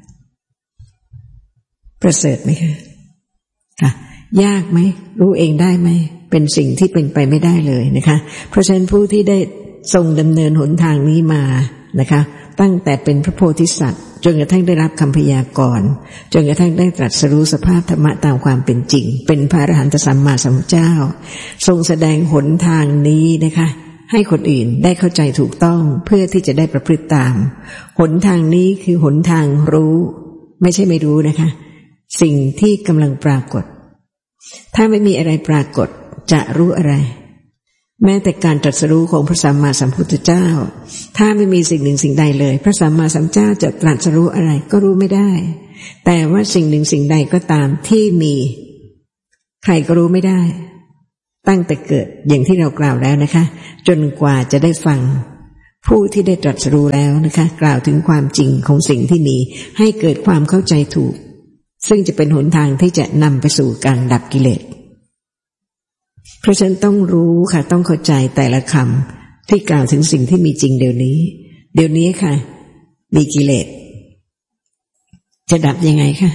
ประเสริฐไหมคะค่ะยากไหมรู้เองได้ไหมเป็นสิ่งที่เป็นไปไม่ได้เลยนะคะเพราะฉะนั้นผู้ที่ได้ทรงดำเนินหนทางนี้มานะคะตั้งแต่เป็นพระโพธิสัตว์จนกระทั่งได้รับคำพยากรณ์จนกระทั่งได้ตรัสรู้สภาพธรรมะตามความเป็นจริงเป็นพระอรหันตสัมมาสัมพุทธเจ้าทรงแสดงหนทางนี้นะคะให้คนอื่นได้เข้าใจถูกต้องเพื่อที่จะได้ประพฤติตามหนทางนี้คือหนทางรู้ไม่ใช่ไม่รู้นะคะสิ่งที่กำลังปรากฏถ้าไม่มีอะไรปรากฏจะรู้อะไรแม้แต่การตรัสรู้ของพระสัมมาสัมพุทธเจ้าถ้าไม่มีสิ่งหนึ่งสิ่งใดเลยพระสัมมาสัมพุทธเจ้าจะตรัสรู้อะไรก็รู้ไม่ได้แต่ว่าสิ่งหนึ่งสิ่งใดก็ตามที่มีใครก็รู้ไม่ได้ตั้งแต่เกิดอย่างที่เรากล่าวแล้วนะคะจนกว่าจะได้ฟังผู้ที่ได้ตรัสรู้แล้วนะคะกล่าวถึงความจริงของสิ่งที่มีให้เกิดความเข้าใจถูกซึ่งจะเป็นหนทางที่จะนำไปสู่การดับกิเลสเพราะฉะนั้นต้องรู้ค่ะต้องเข้าใจแต่ละคำที่กล่าวถึงสิ่งที่มีจริงเดี๋ยวนี้เดี๋ยวนี้ค่ะมีกิเลสจะดับยังไงคะ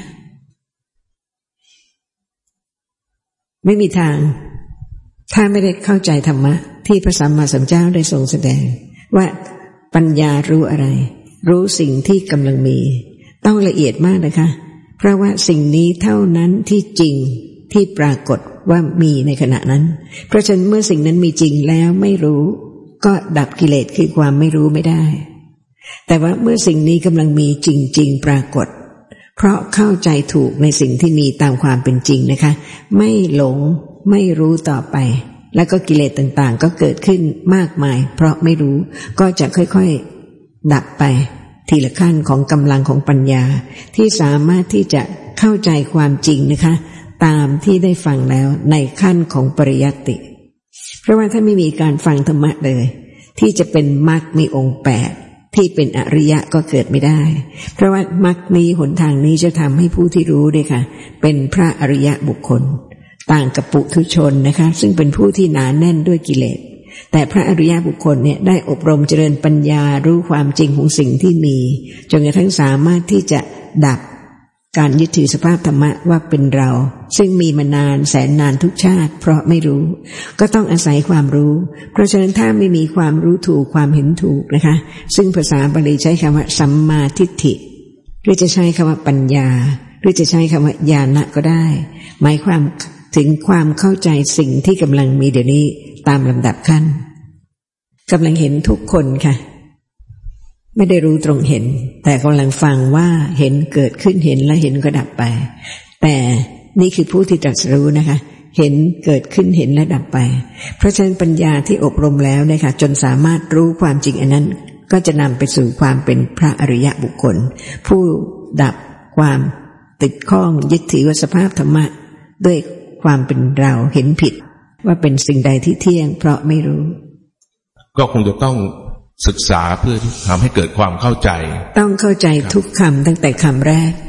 ไม่มีทางถ้าไม่ได้เข้าใจธรรมะที่พระสัมมาสัมพุทธเจ้าได้ทรงแสดงว่าปัญญารู้อะไรรู้สิ่งที่กำลังมีต้องละเอียดมากนะคะเพราะว่าสิ่งนี้เท่านั้นที่จริงที่ปรากฏว่ามีในขณะนั้นเพราะฉะนั้นเมื่อสิ่งนั้นมีจริงแล้วไม่รู้ก็ดับกิเลสคือความไม่รู้ไม่ได้แต่ว่าเมื่อสิ่งนี้กำลังมีจริงๆปรากฏเพราะเข้าใจถูกในสิ่งที่มีตามความเป็นจริงนะคะไม่หลงไม่รู้ต่อไปแล้วก็กิเลสต่างๆก็เกิดขึ้นมากมายเพราะไม่รู้ก็จะค่อยๆดับไปทีละขั้นของกำลังของปัญญาที่สามารถที่จะเข้าใจความจริงนะคะตามที่ได้ฟังแล้วในขั้นของปริยัติเพราะว่าถ้าไม่มีการฟังธรรมะเลยที่จะเป็นมรรคมีองค์แปดที่เป็นอริยะก็เกิดไม่ได้เพราะว่ามรรคนี้หนทางนี้จะทำให้ผู้ที่รู้ด้วยค่ะเป็นพระอริยะบุคคลต่างกับปุถุชนนะคะซึ่งเป็นผู้ที่หนาแน่นด้วยกิเลสแต่พระอริยบุคคลเนี่ยได้อบรมเจริญปัญญารู้ความจริงของสิ่งที่มีจนกระทั่งสามารถที่จะดับการยึดถือสภาพธรรมะว่าเป็นเราซึ่งมีมานานแสนนานทุกชาติเพราะไม่รู้ก็ต้องอาศัยความรู้เพราะฉะนั้นถ้าไม่มีความรู้ถูกความเห็นถูกนะคะซึ่งภาษาบาลีใช้คำว่าสัมมาทิฏฐิหรือจะใช้คำว่าปัญญาหรือจะใช้คำว่าญาณะก็ได้หมายความถึงความเข้าใจสิ่งที่กำลังมีเดี๋ยวนี้ตามลำดับขั้นกำลังเห็นทุกคนค่ะไม่ได้รู้ตรงเห็นแต่กำลังฟังว่าเห็นเกิดขึ้นเห็นและเห็นก็ดับไปแต่นี่คือผู้ที่ตรัสรู้นะคะเห็นเกิดขึ้นเห็นและดับไปเพราะฉะนั้นปัญญาที่อบรมแล้วนะคะจนสามารถรู้ความจริงอันนั้นก็จะนำไปสู่ความเป็นพระอริยบุคคลผู้ดับความติดข้องยึดถือว่าสภาพธรรมะด้วยความเป็นเราเห็นผิดว่าเป็นสิ่งใดที่เที่ยงเพราะไม่รู้ก็คงจะต้องศึกษาเพื่อทำให้เกิดความเข้าใจต้องเข้าใจทุกคำตั้งแต่คำแรก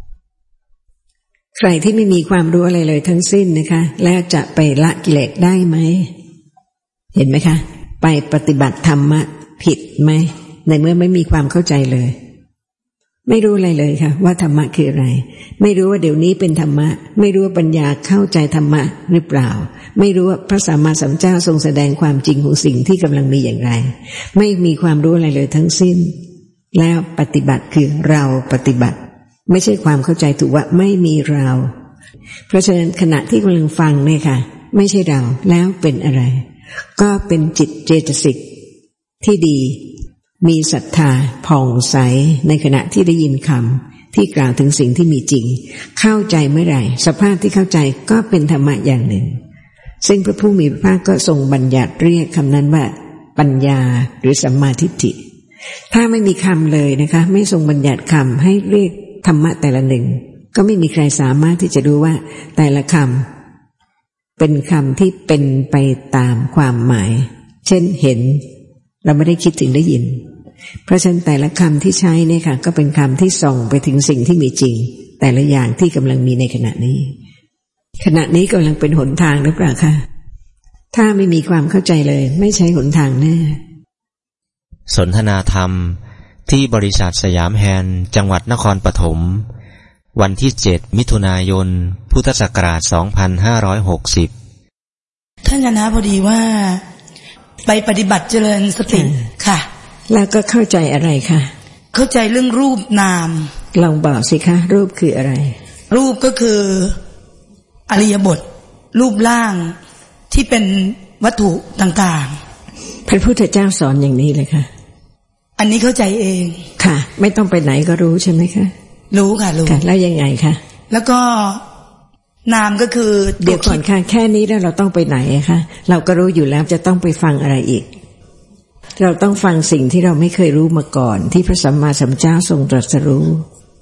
ใครที่ไม่มีความรู้อะไรเลยทั้งสิ้นนะคะแล้วจะไปละกิเลสได้ไหมเห็นไหมคะไปปฏิบัติธรรมะผิดไหมในเมื่อไม่มีความเข้าใจเลยไม่รู้อะไรเลยค่ะว่าธรรมะคืออะไรไม่รู้ว่าเดี๋ยวนี้เป็นธรรมะไม่รู้ว่าปัญญาเข้าใจธรรมะหรือเปล่าไม่รู้ว่าพระสัมมาสัมพุทธเจ้าทรงแสดงความจริงของสิ่งที่กำลังมีอย่างไรไม่มีความรู้อะไรเลยทั้งสิ้นแล้วปฏิบัติคือเราปฏิบัติไม่ใช่ความเข้าใจถูกว่าไม่มีเราเพราะฉะนั้นขณะที่กำลังฟังเนี่ยค่ะไม่ใช่เราแล้วเป็นอะไรก็เป็นจิตเจตสิกที่ดีมีศรัทธาผ่องใสในขณะที่ได้ยินคำที่กล่าวถึงสิ่งที่มีจริงเข้าใจเมื่อไหร่สภาพที่เข้าใจก็เป็นธรรมะอย่างหนึ่งซึ่งพระผู้มีพระภาคก็ทรงบัญญัติเรียกคำนั้นว่าปัญญาหรือสัมมาทิฏฐิถ้าไม่มีคำเลยนะคะไม่ทรงบัญญัติคำให้เรียกธรรมะแต่ละหนึ่งก็ไม่มีใครสามารถที่จะรู้ว่าแต่ละคำเป็นคำที่เป็นไปตามความหมายเช่นเห็นเราไม่ได้คิดถึงได้ยินเพราะฉะนั้นแต่ละคำที่ใช้เนี่ยค่ะก็เป็นคำที่ส่งไปถึงสิ่งที่มีจริงแต่ละอย่างที่กำลังมีในขณะนี้ขณะนี้กำลังเป็นหนทางหรือเปล่าคะถ้าไม่มีความเข้าใจเลยไม่ใช่หนทางแน่สนทนาธรรมที่บริษัทสยามแฮนด์จังหวัดนครปฐมวันที่เจ็ดมิถุนายนพุทธศักราชสองพันห้าร้อยหกสิบท่านคณะพอดีว่าไปปฏิบัติเจริญสติค่ะแล้วก็เข้าใจอะไรคะเข้าใจเรื่องรูปนามลองบอกสิคะรูปคืออะไรรูปก็คืออริยบทรูปร่างที่เป็นวัตถุต่างๆพระพุทธเจ้าสอนอย่างนี้เลยค่ะอันนี้เข้าใจเองค่ะไม่ต้องไปไหนก็รู้ใช่ไหมคะรู้ค่ะรู้ค่ะแล้วยังไงคะแล้วก็นามก็คือเดี๋ยวก่อนค่ะแค่นี้แล้วเราต้องไปไหนคะเราก็รู้อยู่แล้วจะต้องไปฟังอะไรอีกเราต้องฟังสิ่งที่เราไม่เคยรู้มาก่อนที่พระสัมมาสัมพุทธเจ้าทรงตรัสรู้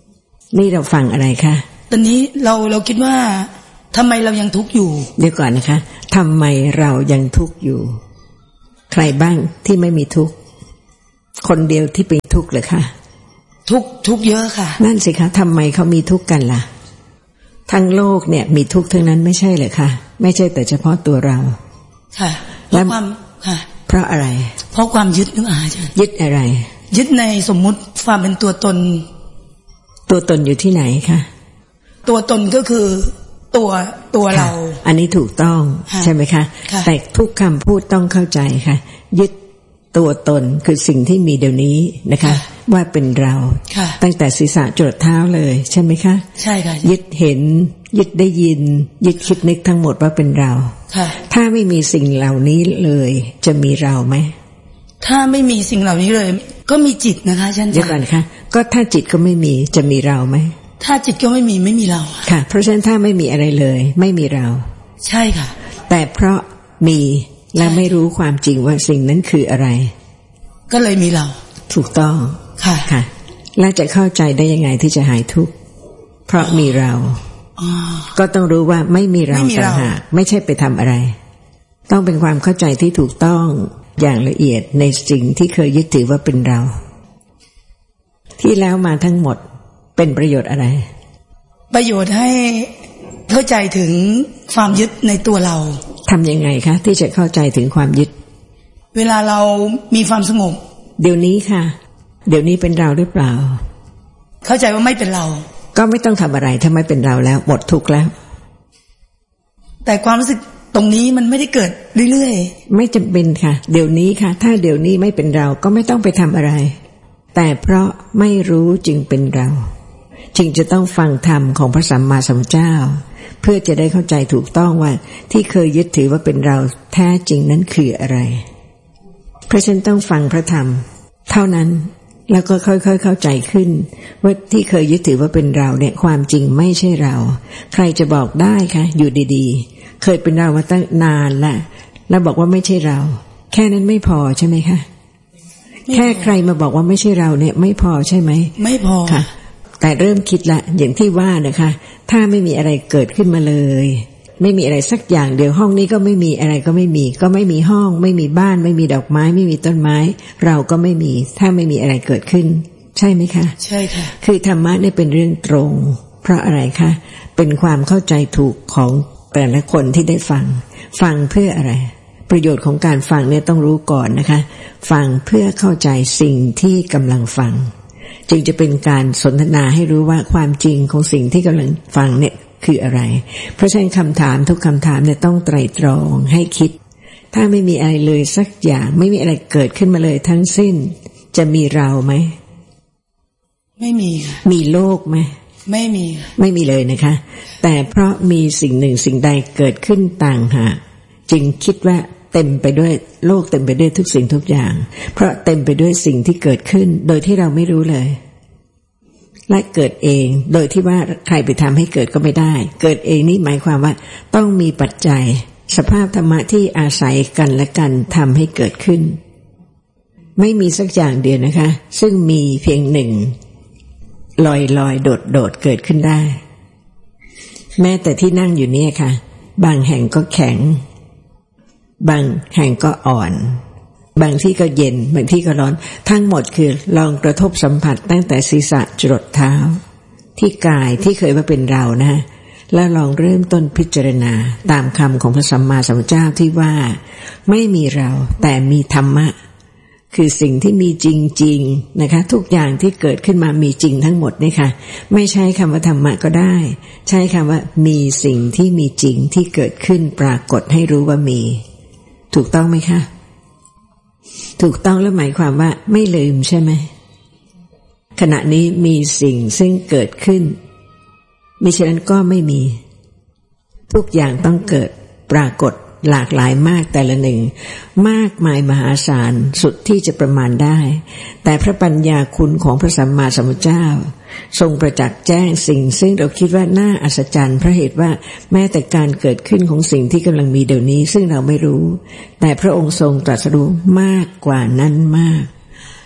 นี่เราฟังอะไรคะตอนนี้เราเราคิดว่าทำไมเรายังทุกข์อยู่เดี๋ยวก่อนนะคะทำไมเรายังทุกข์อยู่ใครบ้างที่ไม่มีทุกข์คนเดียวที่เป็นทุกข์เหรอคะทุกข์ทุกข์เยอะค่ะนั่นสิคะทำไมเขามีทุกข์กันล่ะทั้งโลกเนี่ยมีทุกข์ทั้งนั้นไม่ใช่เหรอคะไม่ใช่แต่เฉพาะตัวเราค่ะแล้วความค่ะเพราะอะไรเพราะความยึดนึกอาจารย์ยึดอะไรยึดในสมมุติความเป็นตัวตนตัวตนอยู่ที่ไหนคะตัวตนก็คือตัวตัวเราอันนี้ถูกต้องใช่ไหมคะแต่ทุกคำพูดต้องเข้าใจค่ะยึดตัวตนคือสิ่งที่มีเดี๋ยวนี้นะคะว่าเป็นเราตั้งแต่ศีรษะจรดเท้าเลยใช่ไหมคะใช่ค่ะยึดเห็นยึดได้ยินยึดคิดนึกทั้งหมดว่าเป็นเราถ้าไม่มีสิ่งเหล่านี้เลยจะมีเราไหมถ้าไม่มีสิ่งเหล่านี้เลยก็มีจิตนะคะอาจารย์เดี๋ยวก่อนค่ะก็ถ้าจิตก็ไม่มีจะมีเราไหมถ้าจิตก็ไม่มีไม่มีเราค่ะเพราะฉะนั้นถ้าไม่มีอะไรเลยไม่มีเราใช่ค่ะแต่เพราะมีและไม่รู้ความจริงว่าสิ่งนั้นคืออะไรก็เลยมีเราถูกต้องค่ะค่ะแล้วจะเข้าใจได้ยังไงที่จะหายทุกข์เพราะมีเราก็ต้องรู้ว่าไม่มีเราต่างหากไม่ใช่ไปทำอะไรต้องเป็นความเข้าใจที่ถูกต้องอย่างละเอียดในสิ่งที่เคยยึดถือว่าเป็นเราที่แล้วมาทั้งหมดเป็นประโยชน์อะไรประโยชน์ให้เข้าใจถึงความยึดในตัวเราทำยังไงคะที่จะเข้าใจถึงความยึดเวลาเรามีความสงบเดี๋ยวนี้ค่ะเดี๋ยวนี้เป็นเราหรือเปล่าเข้าใจว่าไม่เป็นเราก็ไม่ต้องทำอะไรถ้าไม่เป็นเราแล้วหมดทุกข์แล้วแต่ความรู้สึกตรงนี้มันไม่ได้เกิดเรื่อยๆไม่จำเป็นค่ะเดี๋ยวนี้ค่ะถ้าเดี๋ยวนี้ไม่เป็นเราก็ไม่ต้องไปทำอะไรแต่เพราะไม่รู้จึงเป็นเราจึงจะต้องฟังธรรมของพระสัมมาสัมพุทธเจ้าเพื่อจะได้เข้าใจถูกต้องว่าที่เคยยึดถือว่าเป็นเราแท้จริงนั้นคืออะไรเพราะฉะนั้นต้องฟังพระธรรมเท่านั้นแล้วก็ค่อยๆเข้าใจขึ้นว่าที่เคยยึดถือว่าเป็นเราเนี่ยความจริงไม่ใช่เราใครจะบอกได้คะอยู่ดีๆเคยเป็นเรามาตั้งนานแล้วแล้วบอกว่าไม่ใช่เราแค่นั้นไม่พอใช่ไหมคะแค่ใครมาบอกว่าไม่ใช่เราเนี่ยไม่พอใช่ไหมไม่พอค่ะแต่เริ่มคิดละอย่างที่ว่านะคะถ้าไม่มีอะไรเกิดขึ้นมาเลยไม่มีอะไรสักอย่างเดี๋ยวห้องนี้ก็ไม่มีอะไรก็ไม่มีก็ไม่มีห้องไม่มีบ้านไม่มีดอกไม้ไม่มีต้นไม้เราก็ไม่มีถ้าไม่มีอะไรเกิดขึ้นใช่ไหมคะใช่ค่ะคือธรรมะเนี่ยเป็นเรื่องตรงเพราะอะไรคะเป็นความเข้าใจถูกของแต่ละคนที่ได้ฟังฟังเพื่ออะไรประโยชน์ของการฟังเนี่ยต้องรู้ก่อนนะคะฟังเพื่อเข้าใจสิ่งที่กำลังฟังจึงจะเป็นการสนทนาให้รู้ว่าความจริงของสิ่งที่กำลังฟังเนี่ยคืออะไรเพราะฉะนั้นคำถามทุกคำถามเนี่ยต้องไตร่ตรองให้คิดถ้าไม่มีอะไรเลยสักอย่างไม่มีอะไรเกิดขึ้นมาเลยทั้งสิ้นจะมีเราไหมไม่มีค่ะมีโลกไหมไม่มีไม่มีเลยนะคะแต่เพราะมีสิ่งหนึ่งสิ่งใดเกิดขึ้นต่างหากจึงคิดว่าเต็มไปด้วยโลกเต็มไปด้วยทุกสิ่งทุกอย่างเพราะเต็มไปด้วยสิ่งที่เกิดขึ้นโดยที่เราไม่รู้เลยและเกิดเองโดยที่ว่าใครไปทำให้เกิดก็ไม่ได้เกิดเองนี่หมายความว่าต้องมีปัจจัยสภาพธรรมะที่อาศัยกันและกันทำให้เกิดขึ้นไม่มีสักอย่างเดียวนะคะซึ่งมีเพียงหนึ่งลอยลอยโดดโดดเกิดขึ้นได้แม้แต่ที่นั่งอยู่เนี่ยค่ะบางแห่งก็แข็งบางแห่งก็อ่อนบางที่ก็เย็นบางที่ก็ร้อนทั้งหมดคือลองกระทบสัมผัสตั้งแต่ศีรษะจรดเท้าที่กายที่เคยว่าเป็นเรานะแล้วลองเริ่มต้นพิจารณาตามคำของพระสัมมาสัมพุทธเจ้าที่ว่าไม่มีเราแต่มีธรรมะคือสิ่งที่มีจริงๆนะคะทุกอย่างที่เกิดขึ้นมามีจริงทั้งหมดนี่ค่ะไม่ใช้คำว่าธรรมะก็ได้ใช้คำว่ามีสิ่งที่มีจริงที่เกิดขึ้นปรากฏให้รู้ว่ามีถูกต้องไหมคะถูกต้องแล้วหมายความว่าไม่ลืมใช่ไหมขณะนี้มีสิ่งซึ่งเกิดขึ้นมิฉะนั้นก็ไม่มีทุกอย่างต้องเกิดปรากฏหลากหลายมากแต่ละหนึ่งมากมายมหาศาลสุดที่จะประมาณได้แต่พระปัญญาคุณของพระสัมมาสัมพุทธเจ้าทรงประจักษ์แจ้งสิ่งซึ่งเราคิดว่าน่าอัศจรรย์เพราะเหตุว่าแม้แต่การเกิดขึ้นของสิ่งที่กำลังมีเดี๋ยวนี้ซึ่งเราไม่รู้แต่พระองค์ทรงตรัสรู้มากกว่านั้นมาก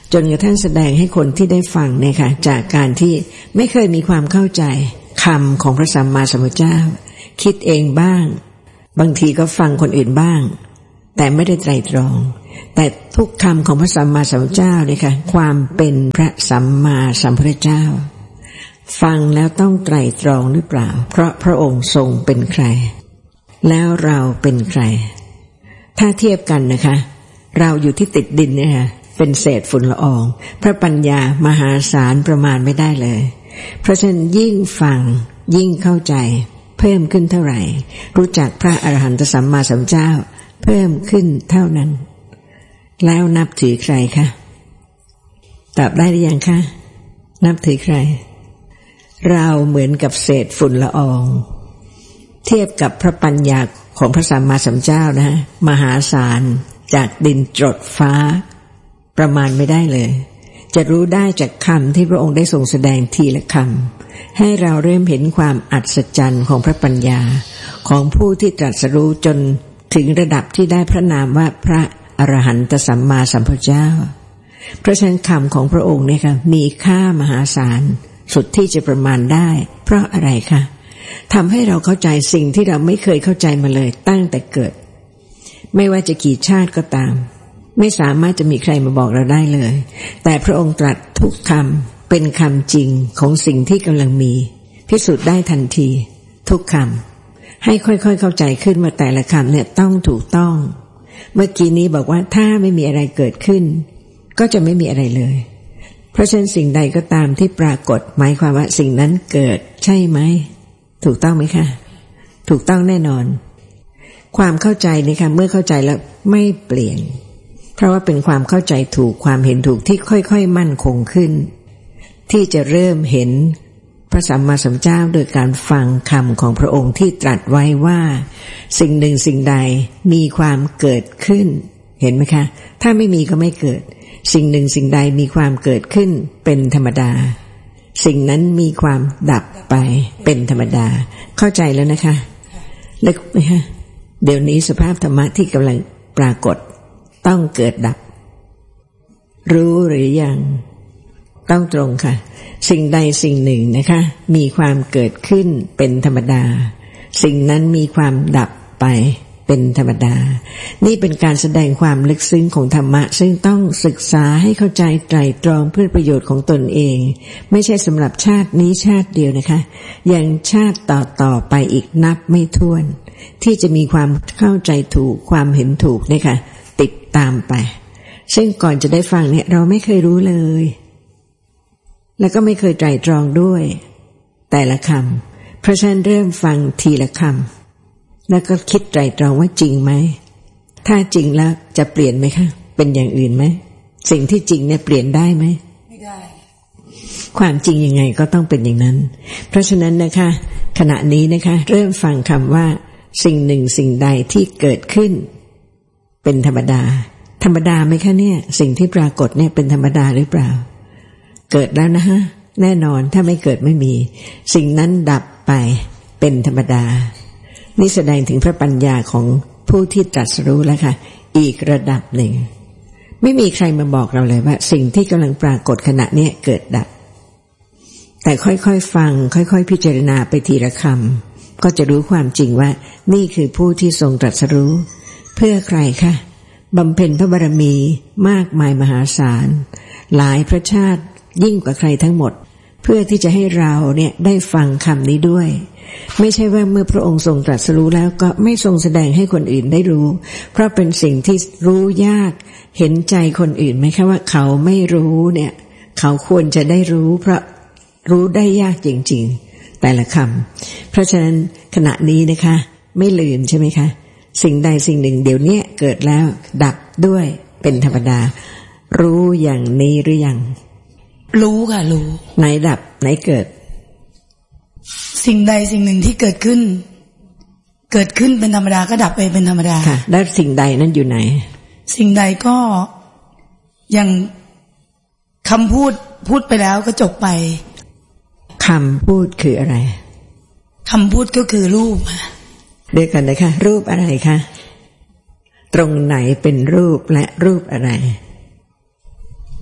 จนกระทั่งแสดงให้คนที่ได้ฟังเนี่ยค่ะจากการที่ไม่เคยมีความเข้าใจคำของพระสัมมาสัมพุทธเจ้าคิดเองบ้างบางทีก็ฟังคนอื่นบ้างแต่ไม่ได้ไตร่ตรองแต่ทุกคำของพระสัมมาสัมพุทธเจ้าเนี่ยค่ะความเป็นพระสัมมาสัมพุทธเจ้าฟังแล้วต้องไตร่ตรองหรือเปล่าเพราะพระองค์ทรงเป็นใครแล้วเราเป็นใครถ้าเทียบกันนะคะเราอยู่ที่ติดดินเนี่ยค่ะเป็นเศษฝุ่นละอองพระปัญญามหาศาลประมาณไม่ได้เลยเพราะฉะนั้นยิ่งฟังยิ่งเข้าใจเพิ่มขึ้นเท่าไหร่รู้จักพระอรหันตสัมมาสัมพุทธเจ้าเพิ่มขึ้นเท่านั้นแล้วนับถือใครคะตอบได้หรือยังคะนับถือใครเราเหมือนกับเศษฝุ่นละอองเทียบกับพระปัญญาของพระสัมมาสัมพุทธเจ้านะมหาศาลจากดินจรดฟ้าประมาณไม่ได้เลยจะรู้ได้จากคำที่พระองค์ได้ทรงแสดงทีละคำให้เราเริ่มเห็นความอัศจรรย์ของพระปัญญาของผู้ที่ตรัสรู้จนถึงระดับที่ได้พระนามว่าพระอรหันตสัมมาสัมพุทธเจ้าเพราะฉะนั้นคำของพระองค์เนี่ยค่ะมีค่ามหาศาลสุดที่จะประมาณได้เพราะอะไรคะทำให้เราเข้าใจสิ่งที่เราไม่เคยเข้าใจมาเลยตั้งแต่เกิดไม่ว่าจะกี่ชาติก็ตามไม่สามารถจะมีใครมาบอกเราได้เลยแต่พระองค์ตรัสทุกคำเป็นคำจริงของสิ่งที่กำลังมีพิสูจน์ได้ทันทีทุกคำให้ค่อยๆเข้าใจขึ้นว่าแต่ละคำเนี่ยต้องถูกต้องเมื่อกี้นี้บอกว่าถ้าไม่มีอะไรเกิดขึ้นก็จะไม่มีอะไรเลยเพราะฉะนั้นสิ่งใดก็ตามที่ปรากฏหมายความว่าสิ่งนั้นเกิดใช่ไหมถูกต้องไหมคะถูกต้องแน่นอนความเข้าใจนี่ค่ะเมื่อเข้าใจแล้วไม่เปลี่ยนเพราะว่าเป็นความเข้าใจถูกความเห็นถูกที่ค่อยๆมั่นคงขึ้นที่จะเริ่มเห็นพระสัมมาสัมพุทธเจ้าโดยการฟังคำของพระองค์ที่ตรัสไว้ว่าสิ่งหนึ่งสิ่งใดมีความเกิดขึ้นเห็นไหมคะถ้าไม่มีก็ไม่เกิดสิ่งหนึ่งสิ่งใดมีความเกิดขึ้นเป็นธรรมดาสิ่งนั้นมีความดับไปเป็นธรรมดาเข้าใจแล้วนะคะลึกไหมคะเดี๋ยวนี้สภาพธรรมะที่กำลังปรากฏต้องเกิดดับรู้หรือยังต้องตรงค่ะสิ่งใดสิ่งหนึ่งนะคะมีความเกิดขึ้นเป็นธรรมดาสิ่งนั้นมีความดับไปเป็นธรรมดานี่เป็นการแสดงความลึกซึ้งของธรรมะซึ่งต้องศึกษาให้เข้าใจไตร่ตรองเพื่อประโยชน์ของตนเองไม่ใช่สำหรับชาตินี้ชาติเดียวนะคะยังชาติต่อๆไปอีกนับไม่ถ้วนที่จะมีความเข้าใจถูกความเห็นถูกเนี่ยค่ะติดตามไปซึ่งก่อนจะได้ฟังเนี่ยเราไม่เคยรู้เลยแล้วก็ไม่เคยไตร่ตรองด้วยแต่ละคำเพราะฉะนั้นเริ่มฟังทีละคำแล้วก็คิดไตร่ตรองว่าจริงไหมถ้าจริงแล้วจะเปลี่ยนไหมคะเป็นอย่างอื่นไหมสิ่งที่จริงเนี่ยเปลี่ยนได้ไหมไม่ได้ความจริงยังไงก็ต้องเป็นอย่างนั้นเพราะฉะนั้นนะคะขณะนี้นะคะเริ่มฟังคำว่าสิ่งหนึ่งสิ่งใดที่เกิดขึ้นเป็นธรรมดาธรรมดาไหมคะเนี่ยสิ่งที่ปรากฏเนี่ยเป็นธรรมดาหรือเปล่าเกิดแล้วนะฮะแน่นอนถ้าไม่เกิดไม่มีสิ่งนั้นดับไปเป็นธรรมดานี่แสดงถึงพระปัญญาของผู้ที่ตรัสรู้แล้วค่ะอีกระดับหนึ่งไม่มีใครมาบอกเราเลยว่าสิ่งที่กำลังปรากฏขณะนี้เกิดดับแต่ค่อยๆฟังค่อยๆพิจารณาไปทีละคำก็จะรู้ความจริงว่านี่คือผู้ที่ทรงตรัสรู้เพื่อใครคะบำเพ็ญพระบารมีมากมายมหาศาลหลายพระชาติยิ่งกว่าใครทั้งหมดเพื่อที่จะให้เราเนี่ยได้ฟังคำนี้ด้วยไม่ใช่ว่าเมื่อพระองค์ทรงตรัสรู้แล้วก็ไม่ทรงแสดงให้คนอื่นได้รู้เพราะเป็นสิ่งที่รู้ยากเห็นใจคนอื่นไหมคะว่าเขาไม่รู้เนี่ยเขาควรจะได้รู้เพราะรู้ได้ยากจริงๆแต่ละคำเพราะฉะนั้นขณะนี้นะคะไม่ลืมใช่ไหมคะสิ่งใดสิ่งหนึ่งเดี๋ยวนี้เกิดแล้วดับด้วยเป็นธรรมดารู้อย่างนี้หรือยังรู้ค่ะรู้ไหนดับไหนเกิดสิ่งใดสิ่งหนึ่งที่เกิดขึ้นเกิดขึ้นเป็นธรรมดาก็ดับไปเป็นธรรมดาค่ะแล้วสิ่งใดนั้นอยู่ไหนสิ่งใดก็อย่างคำพูดพูดไปแล้วก็จบไปคำพูดคืออะไรคำพูดก็คือรูปเดี๋ยวกันนะคะรูปอะไรคะตรงไหนเป็นรูปและรูปอะไร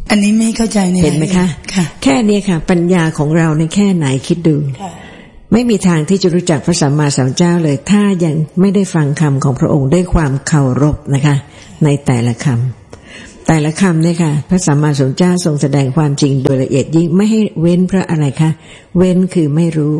อันนี้ไม่เข้าใจในเห็นไหมคะแค่นี้ค่ะปัญญาของเราในแค่ไหนคิดดูไม่มีทางที่จะรู้จักพระสัมมาสัมพุทธเจ้าเลยถ้ายังไม่ได้ฟังคำของพระองค์ด้วยความเคารพนะคะในแต่ละคำแต่ละคำเนี่ยค่ะพระสัมมาสัมพุทธเจ้าทรงแสดงความจริงโดยละเอียดยิ่งไม่ให้เว้นเพราะอะไรคะเว้นคือไม่รู้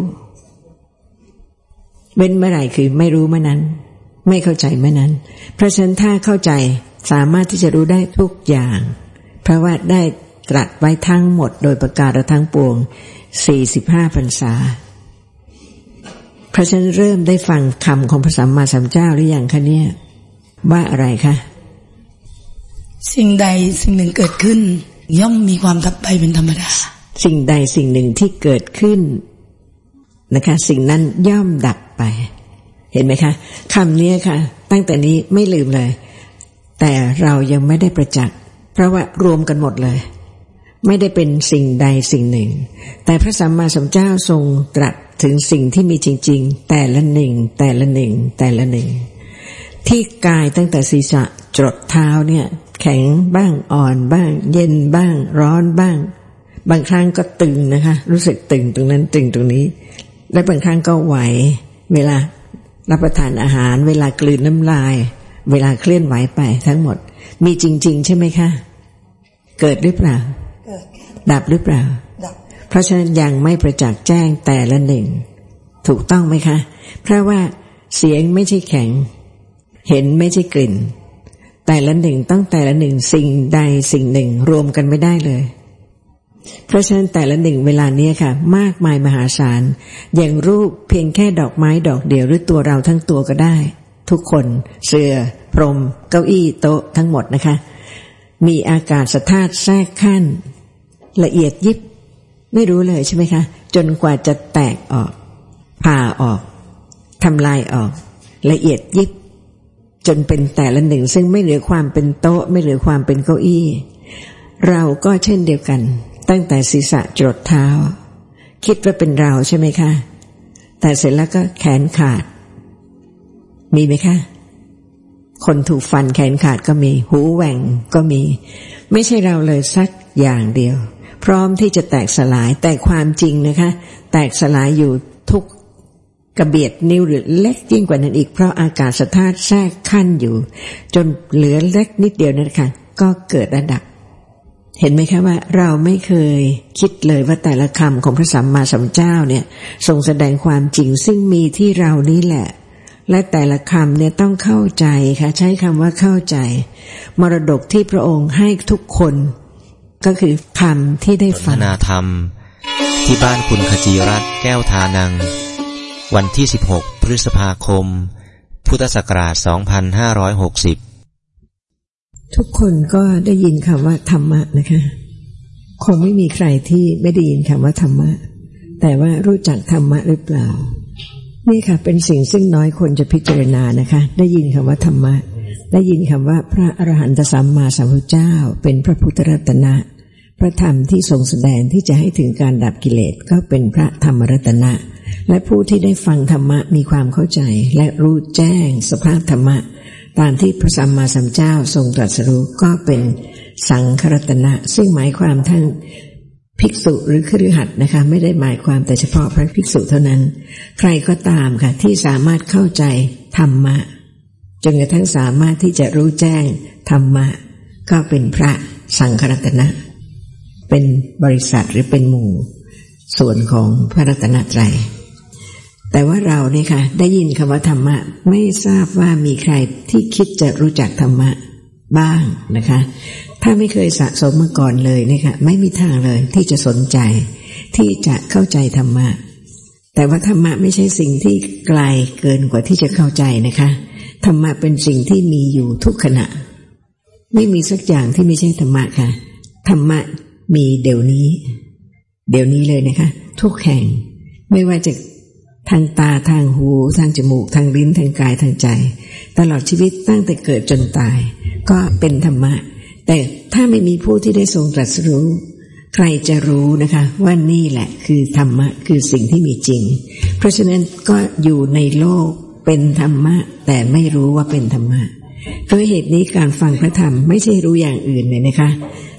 เว้นเมื่อไหร่คือไม่รู้เมื่อนั้นไม่เข้าใจเมื่อนั้นเพราะฉะนั้นถ้าเข้าใจสามารถที่จะรู้ได้ทุกอย่างเพราะว่าได้ตรัสไว้ทั้งหมดโดยประการทั้งปวงสี่สิบห้าพรรษาเพราะฉะนั้นเริ่มได้ฟังคำของพระสัมมาสัมพุทธเจ้าหรือยังคะเนี่ยว่าอะไรคะสิ่งใดสิ่งหนึ่งเกิดขึ้นย่อมมีความดับไปเป็นธรรมดาสิ่งใดสิ่งหนึ่งที่เกิดขึ้นนะคะสิ่งนั้นย่อมดับไปเห็นไหมคะคำนี้ค่ะตั้งแต่นี้ไม่ลืมเลยแต่เรายังไม่ได้ประจักษ์เพราะว่ารวมกันหมดเลยไม่ได้เป็นสิ่งใดสิ่งหนึ่งแต่พระสัมมาสัมพุทธเจ้าทรงตรัสถึงสิ่งที่มีจริงๆแต่ละหนึ่งแต่ละหนึ่งแต่ละหนึ่งที่กายตั้งแต่ศีรษะจรดเท้าเนี่ยแข็งบ้างอ่อนบ้างเย็นบ้างร้อนบ้างบางครั้งก็ตึงนะคะรู้สึกตึงตรงนั้นตึงตรงนี้และบางครั้งก็ไหวเวลารับประทานอาหารเวลากลืนน้ำลายเวลาเคลื่อนไหวไปทั้งหมดมีจริงๆใช่ไหมคะเกิดหรือเปล่าเกิดดับหรือเปล่าดับเพราะฉะนั้นยังไม่ประจักษ์แจ้งแต่ละหนึ่งถูกต้องไหมคะเพราะว่าเสียงไม่ใช่แข็งเห็นไม่ใช่กลิ่นแต่ละหนึ่งต้องแต่ละหนึ่งสิ่งใดสิ่งหนึ่งรวมกันไม่ได้เลยเพราะฉะนั้นแต่ละหนึ่งเวลานี้ค่ะมากมายมหาศาลอย่างรูปเพียงแค่ดอกไม้ดอกเดียวหรือตัวเราทั้งตัวก็ได้ทุกคนเสื่อพรมเก้าอี้โต๊ะทั้งหมดนะคะมีอากาศธาตุแทรกขั้นละเอียดยิบไม่รู้เลยใช่ไหมคะจนกว่าจะแตกออกผ่าออกทำลายออกละเอียดยิบจนเป็นแต่ละหนึ่งซึ่งไม่เหลือความเป็นโต๊ะไม่เหลือความเป็นเก้าอี้เราก็เช่นเดียวกันตั้งแต่ศีรษะจรดเท้าคิดว่าเป็นเราใช่ไหมคะแต่เสร็จแล้วก็แขนขาดมีไหมคะคนถูกฟันแขนขาดก็มีหูแหว่งก็มีไม่ใช่เราเลยสักอย่างเดียวพร้อมที่จะแตกสลายแต่ความจริงนะคะแตกสลายอยู่ทุกกระเบียดนิ้วหรือเล็กยิ่งกว่านั้นอีกเพราะอากาศธาตุแทรกขั้นอยู่จนเหลือเล็กนิดเดียวนั่นค่ะก็เกิดระดับเห็นไหมคะว่าเราไม่เคยคิดเลยว่าแต่ละคำของพระสัมมาสัมพุทธเจ้าเนี่ยทรงแสดงความจริงซึ่งมีที่เรานี้แหละและแต่ละคำเนี่ยต้องเข้าใจค่ะใช้คำว่าเข้าใจมรดกที่พระองค์ให้ทุกคนก็คือคำที่ได้ฟังสนทนาธรรมที่บ้านคุณขจีรัตน์แก้วทานังวันที่สิบหกพฤษภาคมพุทธศักราชสองพันห้าร้อยหกสิบทุกคนก็ได้ยินคำว่าธรรมะนะคะคงไม่มีใครที่ไม่ได้ยินคำว่าธรรมะแต่ว่ารู้จักธรรมะหรือเปล่านี่ค่ะเป็นสิ่งซึ่งน้อยคนจะพิจารณานะคะได้ยินคำว่าธรรมะได้ยินคำว่าพระอรหันตสัมมาสัมพุทธเจ้าเป็นพระพุทธรัตนะพระธรรมที่ทรงแสดงที่จะให้ถึงการดับกิเลสก็เป็นพระธรรมรัตนะและผู้ที่ได้ฟังธรรมะมีความเข้าใจและรู้แจ้งสภาพธรรมะตามที่พระสัมมาสัมพุทธเจ้าทรงตรัสรู้ก็เป็นสังฆรัตนะซึ่งหมายความทั้งภิกษุหรือคฤหัสถ์นะคะไม่ได้หมายความแต่เฉพาะพระภิกษุเท่านั้นใครก็ตามค่ะที่สามารถเข้าใจธรรมะจนกระทั่งสามารถที่จะรู้แจ้งธรรมะก็เป็นพระสังฆรัตนะเป็นบริษัทหรือเป็นหมู่ส่วนของพระรัตนตรัยแต่ว่าเราเนี่ยค่ะได้ยินคำว่าธรรมะไม่ทราบว่ามีใครที่คิดจะรู้จักธรรมะบ้างนะคะถ้าไม่เคยสะสมมาก่อนเลยเนี่ยค่ะไม่มีทางเลยที่จะสนใจที่จะเข้าใจธรรมะแต่ว่าธรรมะไม่ใช่สิ่งที่ไกลเกินกว่าที่จะเข้าใจนะคะธรรมะเป็นสิ่งที่มีอยู่ทุกขณะไม่มีสักอย่างที่ไม่ใช่ธรรมะค่ะธรรมะมีเดี๋ยวนี้เดี๋ยวนี้เลยนะคะทุกแห่งไม่ว่าจะทางตาทางหูทางจมูกทางลิ้นทางกายทางใจตลอดชีวิตตั้งแต่เกิดจนตายก็เป็นธรรมะแต่ถ้าไม่มีผู้ที่ได้ทรงตรัสรู้ใครจะรู้นะคะว่านี่แหละคือธรรมะคือสิ่งที่มีจริงเพราะฉะนั้นก็อยู่ในโลกเป็นธรรมะแต่ไม่รู้ว่าเป็นธรรมะด้วยเหตุนี้การฟังพระธรรมไม่ใช่รู้อย่างอื่นเลยนะคะ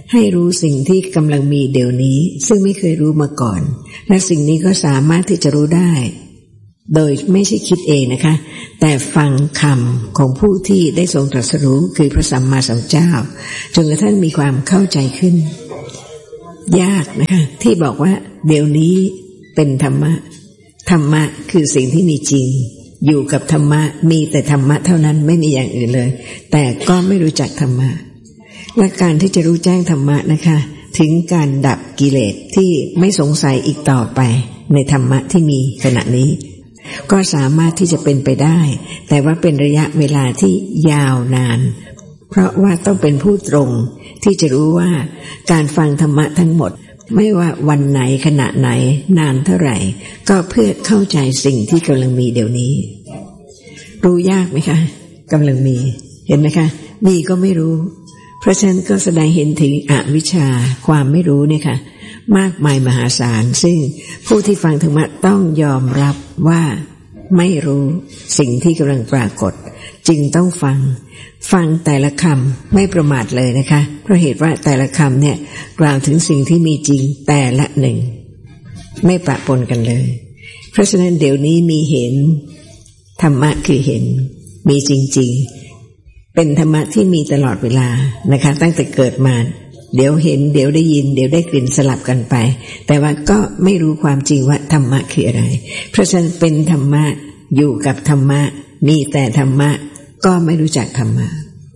ให้รู้สิ่งที่กำลังมีเดี๋ยวนี้ซึ่งไม่เคยรู้มาก่อนและสิ่งนี้ก็สามารถที่จะรู้ได้โดยไม่ใช่คิดเองนะคะแต่ฟังคำของผู้ที่ได้ทรงตรัสรู้คือพระสัมมาสัมพุทธเจ้าจนกระทั่งมีความเข้าใจขึ้นยากนะคะที่บอกว่าเดี๋ยวนี้เป็นธรรมะธรรมะคือสิ่งที่มีจริงอยู่กับธรรมะมีแต่ธรรมะเท่านั้นไม่มีอย่างอื่นเลยแต่ก็ไม่รู้จักธรรมะและการที่จะรู้แจ้งธรรมะนะคะถึงการดับกิเลสที่ไม่สงสัยอีกต่อไปในธรรมะที่มีขณะนี้ก็สามารถที่จะเป็นไปได้แต่ว่าเป็นระยะเวลาที่ยาวนานเพราะว่าต้องเป็นผู้ตรงที่จะรู้ว่าการฟังธรรมะทั้งหมดไม่ว่าวันไหนขณะไหนนานเท่าไหร่ก็เพื่อเข้าใจสิ่งที่กำลังมีเดี๋ยวนี้รู้ยากไหมคะกำลังมีเห็นไหมคะมีก็ไม่รู้เพราะฉะนั้นก็แสดงเห็นถึงอวิชชาความไม่รู้เนี่ยค่ะมากมายมหาศาลซึ่งผู้ที่ฟังธรรมะต้องยอมรับว่าไม่รู้สิ่งที่กำลังปรากฏจึงต้องฟังฟังแต่ละคำไม่ประมาทเลยนะคะเพราะเหตุว่าแต่ละคำเนี่ยกล่าวถึงสิ่งที่มีจริงแต่ละหนึ่งไม่ปะปนกันเลยเพราะฉะนั้นเดี๋ยวนี้มีเห็นธรรมะคือเห็นมีจริงๆเป็นธรรมะที่มีตลอดเวลานะคะตั้งแต่เกิดมาเดี๋ยวเห็นเดี๋ยวได้ยินเดี๋ยวได้กลิ่นสลับกันไปแต่ว่าก็ไม่รู้ความจริงว่าธรรมะคืออะไรเพราะฉะนั้นเป็นธรรมะอยู่กับธรรมะมีแต่ธรรมะก็ไม่รู้จักธรรมะ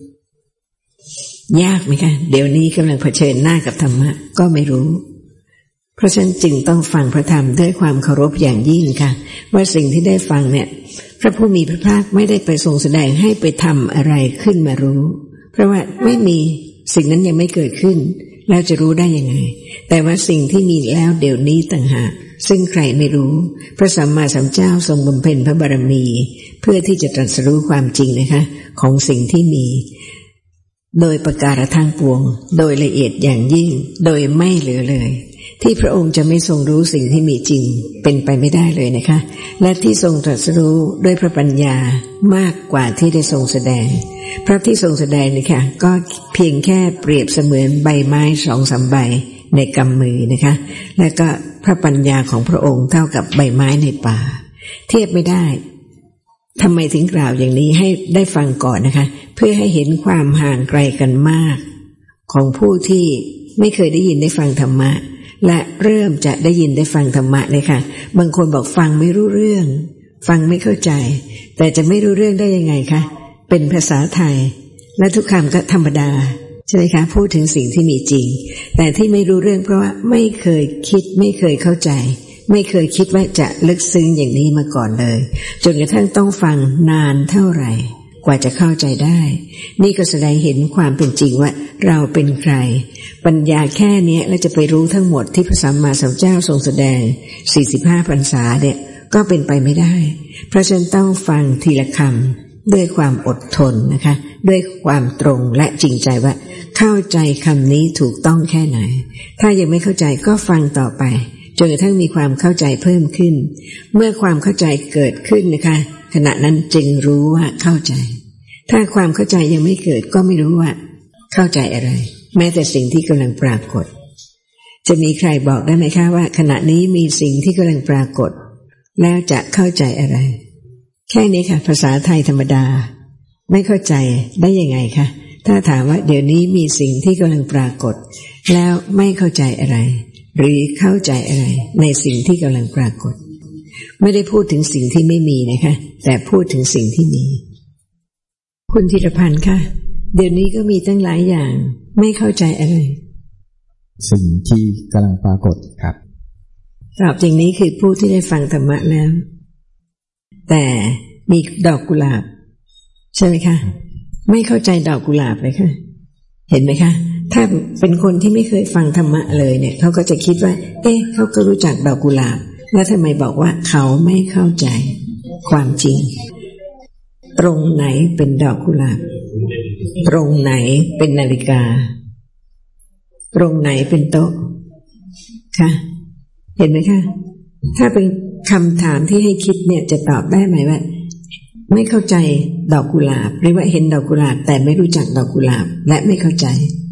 ยากไหมคะเดี๋ยวนี้กำลังเผชิญหน้ากับธรรมะก็ไม่รู้เพราะฉะนั้นจึงต้องฟังพระธรรมด้วยความเคารพอย่างยิ่งค่ะว่าสิ่งที่ได้ฟังเนี่ยพระผู้มีพระภาคไม่ได้ไปทรงแสดงให้ไปทำอะไรขึ้นมารู้เพราะว่าไม่มีสิ่งนั้นยังไม่เกิดขึ้นแล้วจะรู้ได้ยังไงแต่ว่าสิ่งที่มีแล้วเดี๋ยวนี้ต่างหากซึ่งใครไม่รู้พระสัมมาสัมพุทธเจ้าทรงบำเพ็ญพระบารมีเพื่อที่จะตรัสรู้ความจริงนะคะของสิ่งที่มีโดยประการทั้งปวงโดยละเอียดอย่างยิ่งโดยไม่เหลือเลยที่พระองค์จะไม่ทรงรู้สิ่งที่มีจริงเป็นไปไม่ได้เลยนะคะและที่ทรงตรัสรู้ด้วยพระปัญญามากกว่าที่ได้ทรงแสดงเพราะที่ทรงแสดงนี่ค่ะก็เพียงแค่เปรียบเสมือนใบไม้สองสามใบในกำมือนะคะและก็พระปัญญาของพระองค์เท่ากับใบไม้ในป่าเทียบไม่ได้ทำไมถึงกล่าวอย่างนี้ให้ได้ฟังก่อนนะคะเพื่อให้เห็นความห่างไกลกันมากของผู้ที่ไม่เคยได้ยินได้ฟังธรรมะและเริ่มจะได้ยินได้ฟังธรรมะเลยค่ะบางคนบอกฟังไม่รู้เรื่องฟังไม่เข้าใจแต่จะไม่รู้เรื่องได้ยังไงคะเป็นภาษาไทยและทุกคำก็ธรรมดาใช่ไหมคะพูดถึงสิ่งที่มีจริงแต่ที่ไม่รู้เรื่องเพราะว่าไม่เคยคิดไม่เคยเข้าใจไม่เคยคิดว่าจะลึกซึ้งอย่างนี้มาก่อนเลยจนกระทั่งต้องฟังนานเท่าไหร่กว่าจะเข้าใจได้นี่ก็แสดงเห็นความเป็นจริงว่าเราเป็นใครปัญญาแค่นี้แล้วจะไปรู้ทั้งหมดที่พระสัมมาสัมพุทธเจ้าทรงแสดงสี่สิบห้าพรรษาเนี่ยก็เป็นไปไม่ได้เพราะฉะนั้นต้องฟังทีละคำด้วยความอดทนนะคะด้วยความตรงและจริงใจว่าเข้าใจคำนี้ถูกต้องแค่ไหนถ้ายังไม่เข้าใจก็ฟังต่อไปจนกระทั่งมีความเข้าใจเพิ่มขึ้นเมื่อความเข้าใจเกิดขึ้นนะคะขณะนั้นจึงรู้ว่าเข้าใจถ้าความเข้าใจยังไม่เกิดก็ไม่รู้ว่าเข้าใจอะไรแม้แต่สิ่งที่กำลังปรากฏจะมีใครบอกได้ไหมคะว่าขณะนี้มีสิ่งที่กำลังปรากฏแล้วจะเข้าใจอะไรแค่นี้ค่ะภาษาไทยธรรมดาไม่เข้าใจได้ยังไงคะถ้าถามว่าเดี๋ยวนี้มีสิ่งที่กำลังปรากฏแล้วไม่เข้าใจอะไรหรือเข้าใจอะไรในสิ่งที่กำลังปรากฏไม่ได้พูดถึงสิ่งที่ไม่มีนะคะแต่พูดถึงสิ่งที่มีคุณธีรพันธ์ค่ะเดี๋ยวนี้ก็มีตั้งหลายอย่างไม่เข้าใจอะไรสิ่งที่กำลังปรากฏครับตอบอย่างนี้คือผู้ที่ได้ฟังธรรมะแล้วแต่มีดอกกุหลาบใช่ไหมคะไม่เข้าใจดอกกุหลาบเลยค่ะเห็นไหมคะถ้าเป็นคนที่ไม่เคยฟังธรรมะเลยเนี่ยเขาก็จะคิดว่าเอ๊ะเขาก็รู้จักดอกกุหลาบแล้วทำไมบอกว่าเขาไม่เข้าใจความจริงตรงไหนเป็นดอกกุหลาบตรงไหนเป็นนาฬิกาตรงไหนเป็นโต๊ะค่ะเห็นไหมคะถ้าเป็นคำถามที่ให้คิดเนี่ยจะตอบได้ไหมว่าไม่เข้าใจดอกกุหลาบหรือว่าเห็นดอกกุหลาบแต่ไม่รู้จักดอกกุหลาบและไม่เข้าใจ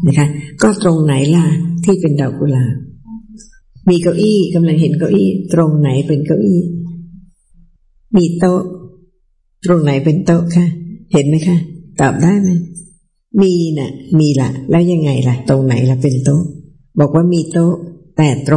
นะคะก็ตรงไหนล่ะที่เป็นดอกกุหลาบมีเก้าอี้กำลังเห็นเก้าอี้ตรงไหนเป็นเก้าอี้มีโต๊ะตรงไหนเป็นโต๊ะคะเห็นไหมคะตอบได้ไหมมีน่ะมีล่ะแล้วยังไงล่ะตรงไหนล่ะเป็นโต๊ะบอกว่ามีโต๊ะแต่ตรง